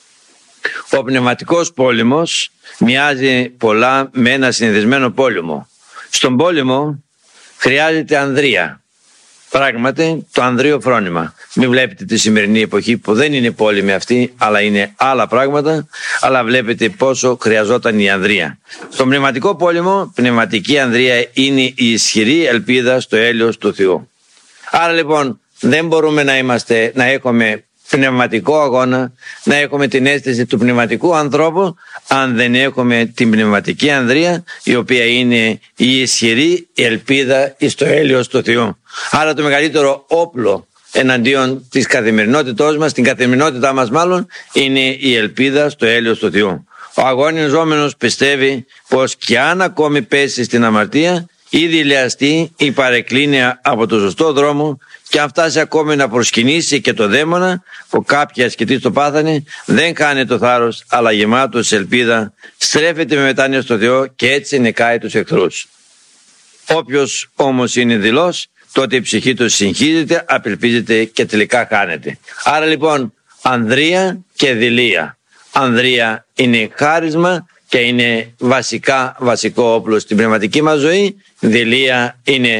Ο πνευματικός πόλεμος μοιάζει πολλά με ένα συνηθισμένο πόλεμο. Στον πόλεμο χρειάζεται ανδρεία. Πράγματι το ανδρείο φρόνημα. Μην βλέπετε τη σημερινή εποχή που δεν είναι πόλεμη αυτή, αλλά είναι άλλα πράγματα, αλλά βλέπετε πόσο χρειαζόταν η ανδρεία. Στον πνευματικό πόλεμο, πνευματική ανδρεία είναι η ισχυρή ελπίδα στο έλεος του Θεού. Άρα λοιπόν δεν μπορούμε να έχουμε πνευματικό αγώνα, να έχουμε την αίσθηση του πνευματικού ανθρώπου, αν δεν έχουμε την πνευματική ανδρεία, η οποία είναι η ισχυρή ελπίδα στο έλεος του Θεού. Άρα το μεγαλύτερο όπλο εναντίον της καθημερινότητός μας, την καθημερινότητά μας μάλλον, είναι η ελπίδα στο έλεος του Θεού. Ο αγωνιζόμενος πιστεύει πως και αν ακόμη πέσει στην αμαρτία, ή δειλιαστεί ή παρεκκλίνει από το σωστό δρόμο, και αν φτάσει ακόμη να προσκυνήσει και το δαίμονα που κάποια ασκητή το πάθανε, δεν χάνει το θάρρος, αλλά γεμάτος ελπίδα στρέφεται με μετάνοια στο Θεό και έτσι νικάει τους εχθρούς. Όποιος όμως είναι δειλός, τότε η ψυχή του συγχύζεται, απελπίζεται και τελικά χάνεται. Άρα λοιπόν ανδρεία και δειλία. Ανδρεία είναι χάρισμα και είναι βασικό όπλο στην πνευματική μας ζωή. Δειλία είναι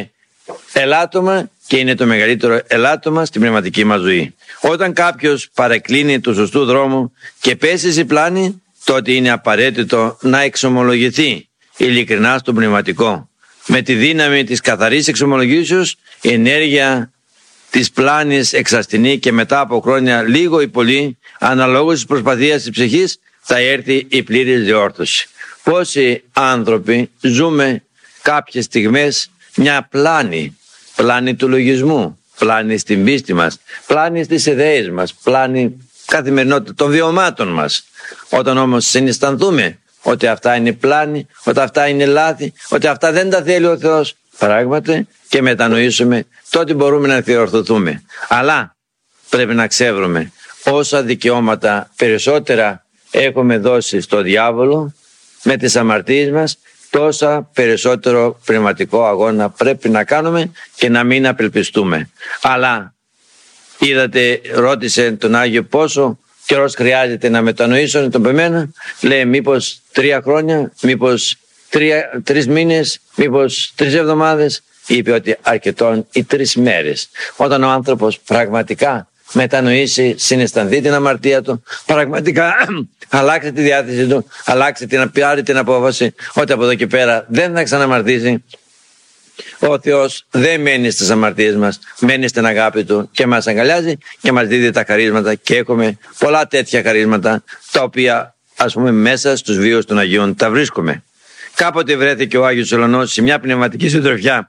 ελάττωμα και είναι το μεγαλύτερο ελάττωμα στην πνευματική μας ζωή. Όταν κάποιος παρεκκλίνει του σωστού δρόμου και πέσει σε πλάνη, τότε είναι απαραίτητο να εξομολογηθεί ειλικρινά στον πνευματικό. Με τη δύναμη της καθαρής εξομολογήσεως, η ενέργεια της πλάνης εξασθενεί και μετά από χρόνια λίγο ή πολύ, αναλόγως της προσπαθίας της ψυχής, θα έρθει η πλήρης διόρθωση. Πόσοι άνθρωποι ζούμε κάποιες στιγμές μια πλάνη του λογισμού, πλάνη στην πίστη μας, πλάνη στις ιδέες μας, πλάνη καθημερινότητα των βιωμάτων μας. Όταν όμως συναισθανθούμε ότι αυτά είναι πλάνη, ότι αυτά είναι λάθη, ότι αυτά δεν τα θέλει ο Θεός πράγματι και μετανοήσουμε, τότε μπορούμε να διορθωθούμε. Αλλά πρέπει να ξέρουμε όσα δικαιώματα περισσότερα έχουμε δώσει στο διάβολο με τις αμαρτίες μας, τόσα περισσότερο πνευματικό αγώνα πρέπει να κάνουμε και να μην απελπιστούμε. Αλλά είδατε, ρώτησε τον Άγιο πόσο καιρός χρειάζεται να μετανοήσω τον πεμένα. Λέει μήπως 3 χρόνια, μήπως 3 μήνες, μήπως 3 εβδομάδες. Είπε ότι αρκετόν οι 3 μέρες. Όταν ο άνθρωπος πραγματικά μετανοήσει, συναισθανθεί την αμαρτία του, πραγματικά αλλάξει τη διάθεση του, να πάρει την απόφαση ότι από εδώ και πέρα δεν θα ξαναμαρτήσει. Ο Θεός δεν μένει στις αμαρτίες μας, μένει στην αγάπη Του και μας αγκαλιάζει και μας δίδει τα χαρίσματα, και έχουμε πολλά τέτοια χαρίσματα τα οποία, ας πούμε, μέσα στους βίους των Αγίων τα βρίσκουμε. Κάποτε βρέθηκε ο Άγιος Ουλανός σε μια πνευματική συντροφιά.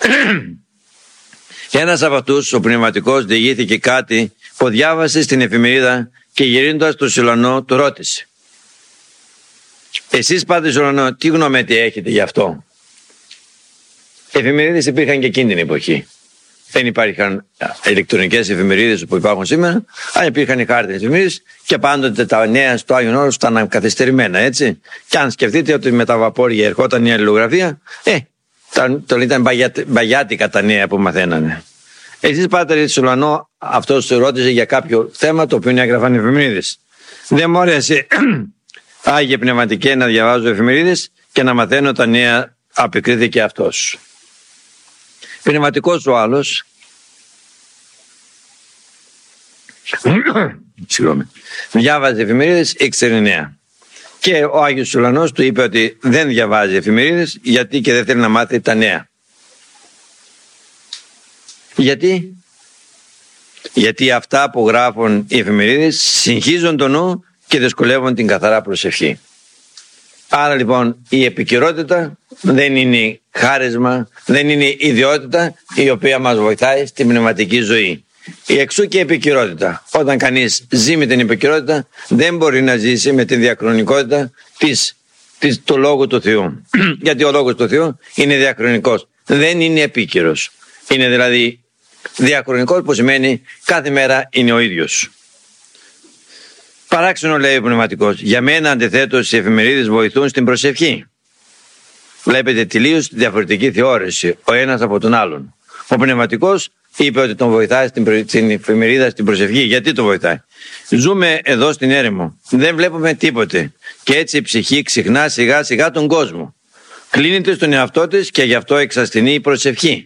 Ένας από αυτούς, ο πνευματικός, διηγήθηκε κάτι που διάβασε στην εφημερίδα και γυρίζοντας τον Ουλανό του ρώτησε: «Εσείς, Πάτερ Ουλανό, τι γνώμη έχετε γι' αυτό?» Εφημερίδες υπήρχαν και εκείνη την εποχή. Δεν υπήρχαν ηλεκτρονικές εφημερίδες που υπάρχουν σήμερα, αλλά υπήρχαν οι χάρτινες εφημερίδες και πάντοτε τα νέα στο Άγιον Όρος ήταν καθυστερημένα, έτσι. Και αν σκεφτείτε ότι με τα βαπόρια ερχόταν η αλληλογραφία, ήταν μπαγιάτικα τα νέα που μαθαίνανε. Εσείς, Πάτερ Ουλανό, αυτός ρώτησε για κάποιο θέμα το οποίο έγραφαν οι εφημερίδες. Δεν μου άρεσε, Άγιε Πνευματικέ, να διαβάζω εφημερίδες και να μαθαίνω τα νέα, αποκρίθηκε αυτός. Πνευματικός ο άλλος, διάβαζε εφημερίδες, ήξερε νέα. Και ο Άγιος Ουλανός του είπε ότι δεν διαβάζει εφημερίδες γιατί και δεν θέλει να μάθει τα νέα. Γιατί αυτά που γράφουν οι εφημερίδες συγχύζουν το νου και δυσκολεύουν την καθαρά προσευχή. Άρα λοιπόν η επικαιρότητα δεν είναι χάρισμα, δεν είναι ιδιότητα η οποία μας βοηθάει στην πνευματική ζωή. Η εξού και η επικαιρότητα. Όταν κανείς ζει με την επικαιρότητα, δεν μπορεί να ζήσει με την διαχρονικότητα του Λόγου του Θεού. Γιατί ο Λόγος του Θεού είναι διαχρονικός, δεν είναι επίκαιρος. Είναι δηλαδή διαχρονικός, που σημαίνει κάθε μέρα είναι ο ίδιος. Παράξενο, λέει ο πνευματικός. Για μένα, αντιθέτως, οι εφημερίδες βοηθούν στην προσευχή. Βλέπετε τελείως διαφορετική θεώρηση ο ένας από τον άλλον. Ο πνευματικός είπε ότι τον βοηθάει στην εφημερίδα στην προσευχή. Γιατί τον βοηθάει? Ζούμε εδώ στην έρημο, δεν βλέπουμε τίποτε και έτσι η ψυχή ξεχνά σιγά σιγά τον κόσμο. Κλείνεται στον εαυτό της και γι' αυτό εξασθενεί η προσευχή.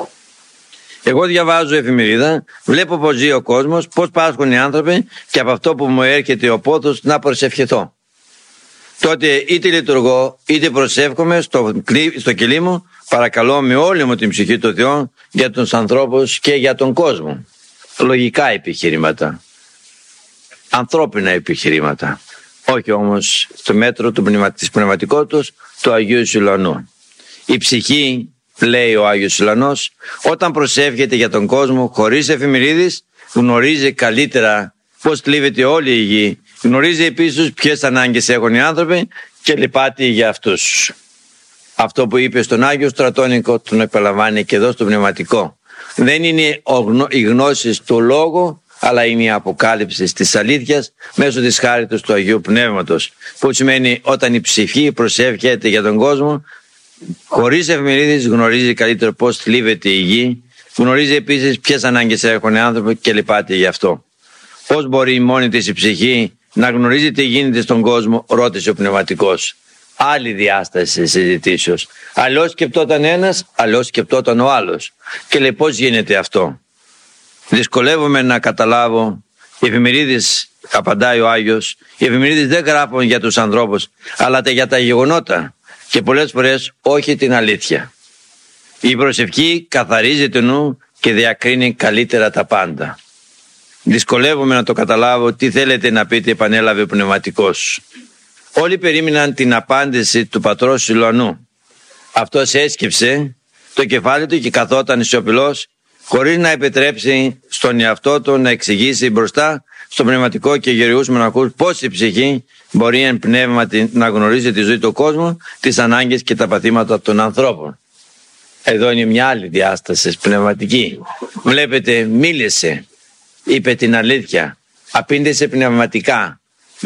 Εγώ διαβάζω εφημερίδα, βλέπω πως ζει ο κόσμος, πως πάσχουν οι άνθρωποι και από αυτό που μου έρχεται ο πόθος να προσευχηθώ. Τότε είτε λειτουργώ είτε προσεύχομαι στο κελί μου, παρακαλώ με όλη μου την ψυχή του Θεού για τους ανθρώπους και για τον κόσμο. Λογικά επιχειρήματα, ανθρώπινα επιχειρήματα, όχι όμως στο μέτρο της πνευματικότητας του Αγίου Ουλανού. Η ψυχή, λέει ο Άγιος Ουλανός, όταν προσεύχεται για τον κόσμο χωρίς εφημερίδες, γνωρίζει καλύτερα πώς κλείβεται όλη η γη, γνωρίζει επίσης ποιες ανάγκες έχουν οι άνθρωποι και λυπάται για αυτούς. Αυτό που είπε στον Άγιο Στρατώνικο τον επαναλαμβάνει και εδώ στο πνευματικό. Δεν είναι οι γνώσεις του λόγου, αλλά είναι η αποκάλυψη της αλήθειας μέσω της χάριτος του Αγίου Πνεύματος, που σημαίνει όταν η ψυχή προσεύχεται για τον κόσμο χωρίς εφημερίδες, γνωρίζει καλύτερα πώς θλίβεται η γη, γνωρίζει επίσης ποιες ανάγκες έχουν οι άνθρωποι και λυπάται γι' αυτό. Πώς μπορεί μόνη της η ψυχή να γνωρίζει τι γίνεται στον κόσμο, ρώτησε ο πνευματικός. άλλη διάσταση συζητήσεως. Αλλιώς σκεπτόταν ένας, αλλιώς σκεπτόταν ο άλλος. Και λέει, πώς γίνεται αυτό? Δυσκολεύομαι να καταλάβω. Οι εφημερίδες, απαντάει ο Άγιος, οι εφημερίδες δεν γράφουν για τους ανθρώπους, αλλά για τα γεγονότα. Και πολλές φορές όχι την αλήθεια. Η προσευχή καθαρίζει το νου και διακρίνει καλύτερα τα πάντα. Δυσκολεύομαι να το καταλάβω τι θέλετε να πείτε, επανέλαβε ο πνευματικός. Όλοι περίμεναν την απάντηση του πατρός Σιλωανού. Αυτός έσκυψε το κεφάλι του και καθόταν σιωπηλός, χωρίς να επιτρέψει στον εαυτό του να εξηγήσει μπροστά στον πνευματικό και γεριούς μοναχούς πώς η ψυχή μπορεί εν πνεύματι να γνωρίζει τη ζωή του κόσμου, τις ανάγκες και τα παθήματα των ανθρώπων. Εδώ είναι μια άλλη διάσταση πνευματική. Βλέπετε, μίλησε, είπε την αλήθεια, απήντησε πνευματικά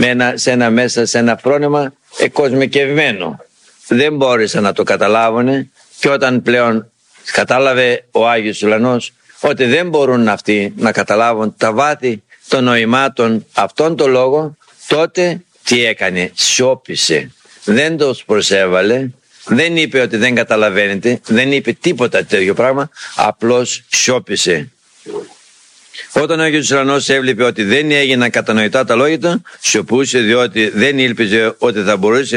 μέσα σε ένα φρόνημα εκοσμικευμένο. Δεν μπόρεσαν να το καταλάβουν, και όταν πλέον κατάλαβε ο Άγιος Σιλωανός ότι δεν μπορούν αυτοί να καταλάβουν τα βάθη των νοημάτων αυτόν τον λόγο, τότε τι έκανε? Σιώπησε. Δεν τους προσέβαλε, δεν είπε ότι δεν καταλαβαίνετε, δεν είπε τίποτα τέτοιο πράγμα, απλώς σιώπησε. Όταν ο Άγιος Σιλωανός έβλεπε ότι δεν έγιναν κατανοητά τα λόγια του, σιωπούσε, διότι δεν ήλπιζε ότι θα μπορούσε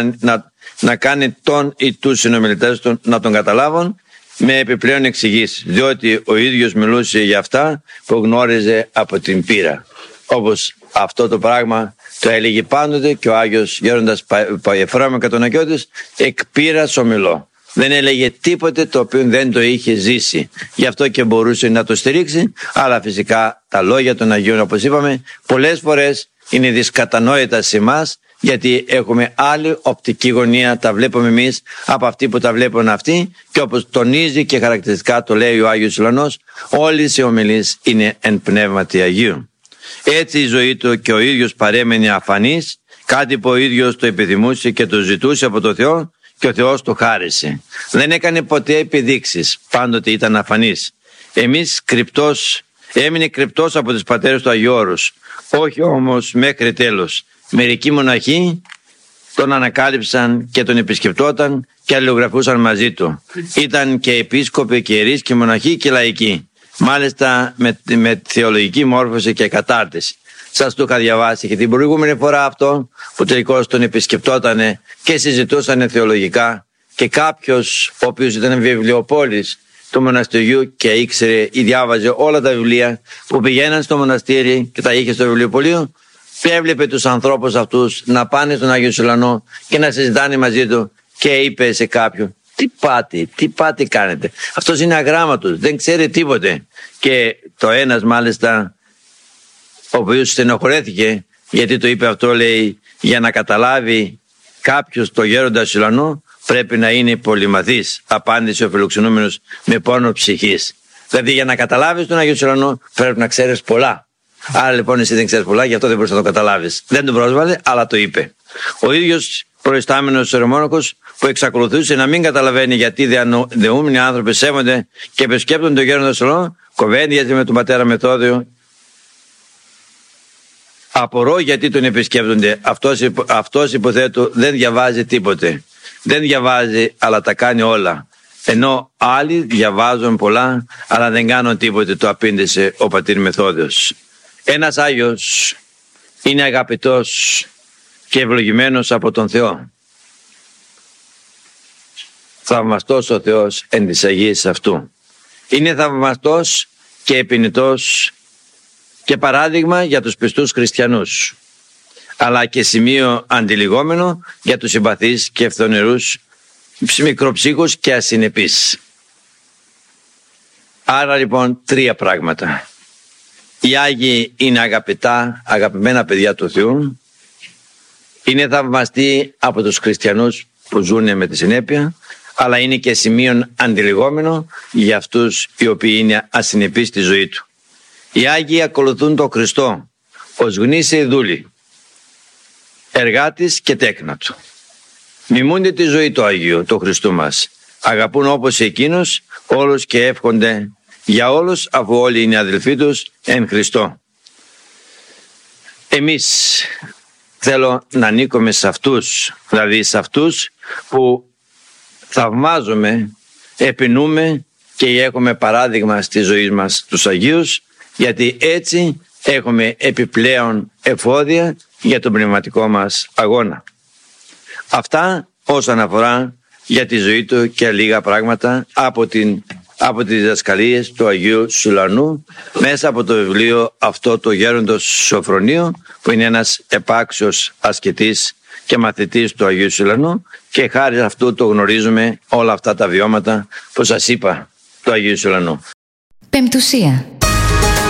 να κάνει τον ή τους συνομιλητές του να τον καταλάβουν με επιπλέον εξηγήσεις, διότι ο ίδιος μιλούσε για αυτά που γνώριζε από την πείρα. Όπως αυτό το πράγμα το έλεγε πάντοτε και ο Άγιος Γέροντας Παϊεφράμ Κατονακιώτης, εκ πείρας ομιλώ. Δεν έλεγε τίποτε το οποίο δεν το είχε ζήσει. Γι' αυτό και μπορούσε να το στηρίξει, αλλά φυσικά τα λόγια των Αγίων, όπως είπαμε, πολλές φορές είναι δυσκατανόητα σε εμάς, γιατί έχουμε άλλη οπτική γωνία, τα βλέπουμε εμείς από αυτή που τα βλέπουν αυτοί, και όπως τονίζει και χαρακτηριστικά το λέει ο Άγιος Σιλωανός, όλες οι ομιλίες είναι εν πνεύματι Αγίου. Έτσι η ζωή του και ο ίδιος παρέμενε αφανής, κάτι που ο ίδιος το επιθυμούσε και το ζητούσε από το Θεό, και ο Θεός το χάρισε. Δεν έκανε ποτέ επιδείξεις, πάντοτε ήταν αφανής. Έμεινε κρυπτός από τους πατέρες του Αγίου Όρους, όχι όμως μέχρι τέλος. Μερικοί μοναχοί τον ανακάλυψαν και τον επισκεπτόταν και αλληλογραφούσαν μαζί του. Ήταν και επίσκοποι και ιερείς και μοναχοί και λαϊκοί, μάλιστα με θεολογική μόρφωση και κατάρτιση. Σας το είχα διαβάσει και την προηγούμενη φορά αυτό, που τελικώς τον επισκεπτότανε και συζητούσαν θεολογικά, και κάποιος ο οποίος ήταν βιβλιοπόλης του μοναστηριού και ήξερε ή διάβαζε όλα τα βιβλία που πηγαίναν στο μοναστήρι και τα είχε στο βιβλιοπωλείο, έβλεπε τους ανθρώπους αυτούς να πάνε στον Άγιο Σιλωανό και να συζητάνε μαζί του, και είπε σε κάποιον, τι πάτε κάνετε, αυτός είναι αγράμματος, δεν ξέρει τίποτε. Και το ένας μάλιστα, ο οποίος στενοχωρέθηκε γιατί το είπε αυτό, λέει, για να καταλάβει κάποιος το Γέροντα Σιλωανό πρέπει να είναι πολυμαθής, απάντησε ο φιλοξενούμενος με πόνο ψυχής. Δηλαδή για να καταλάβεις τον Άγιο Σιλωανό πρέπει να ξέρεις πολλά. Άρα λοιπόν εσύ δεν ξέρεις πολλά, γι' αυτό δεν μπορείς να το καταλάβεις. Δεν τον πρόσβαλε, αλλά το είπε. Ο ίδιος προϊστάμενος ερμόναχος που εξακολουθούσε να μην καταλαβαίνει γιατί δεούμενοι άνθρωποι σέβονται και επισκέπτονται τον Γέροντα Σιλωανό, κοβέντιαζε με τον πατέρα Μεθόδιο. Απορώ γιατί τον επισκέπτονται. Αυτός υποθέτω δεν διαβάζει τίποτε. Δεν διαβάζει, αλλά τα κάνει όλα. Ενώ άλλοι διαβάζουν πολλά, αλλά δεν κάνουν τίποτε, το απήντησε ο πατήρ Μεθόδιος. Ένας Άγιος είναι αγαπητός και ευλογημένος από τον Θεό. Θαυμαστός ο Θεός εν της Αγίας αυτού. Είναι θαυμαστός και επινητός και παράδειγμα για τους πιστούς χριστιανούς, αλλά και σημείο αντιλιγόμενο για τους συμπαθείς και ευθονερούς μικροψύχους και ασυνεπείς. Άρα λοιπόν τρία πράγματα. Οι Άγιοι είναι αγαπημένα παιδιά του Θεού, είναι θαυμαστοί από τους χριστιανούς που ζουν με τη συνέπεια, αλλά είναι και σημείο αντιλιγόμενο για αυτούς οι οποίοι είναι ασυνεπείς στη ζωή του. Οι Άγιοι ακολουθούν τον Χριστό ως γνήσιοι δούλοι, εργάτης και τέκνα του. Μιμούνται τη ζωή του Αγίου, του Χριστού μας. Αγαπούν όπως εκείνος όλους και εύχονται για όλους, αφού όλοι είναι αδελφοί τους εν Χριστώ. Εμείς θέλω να ανήκουμε σε αυτούς, δηλαδή σε αυτούς που θαυμάζουμε, επινούμε και έχουμε παράδειγμα στη ζωή μας τους Αγίους, γιατί έτσι έχουμε επιπλέον εφόδια για τον πνευματικό μας αγώνα. Αυτά όσον αφορά για τη ζωή του και λίγα πράγματα από τις διδασκαλίες του Αγίου Σουλανού μέσα από το βιβλίο αυτό του Γέροντος Σοφρονίου, που είναι ένας επάξιος ασκητής και μαθητής του Αγίου Σουλανού, και χάρη αυτού το γνωρίζουμε όλα αυτά τα βιώματα που σας είπα του Αγίου Σουλανού. Πεμπτουσία.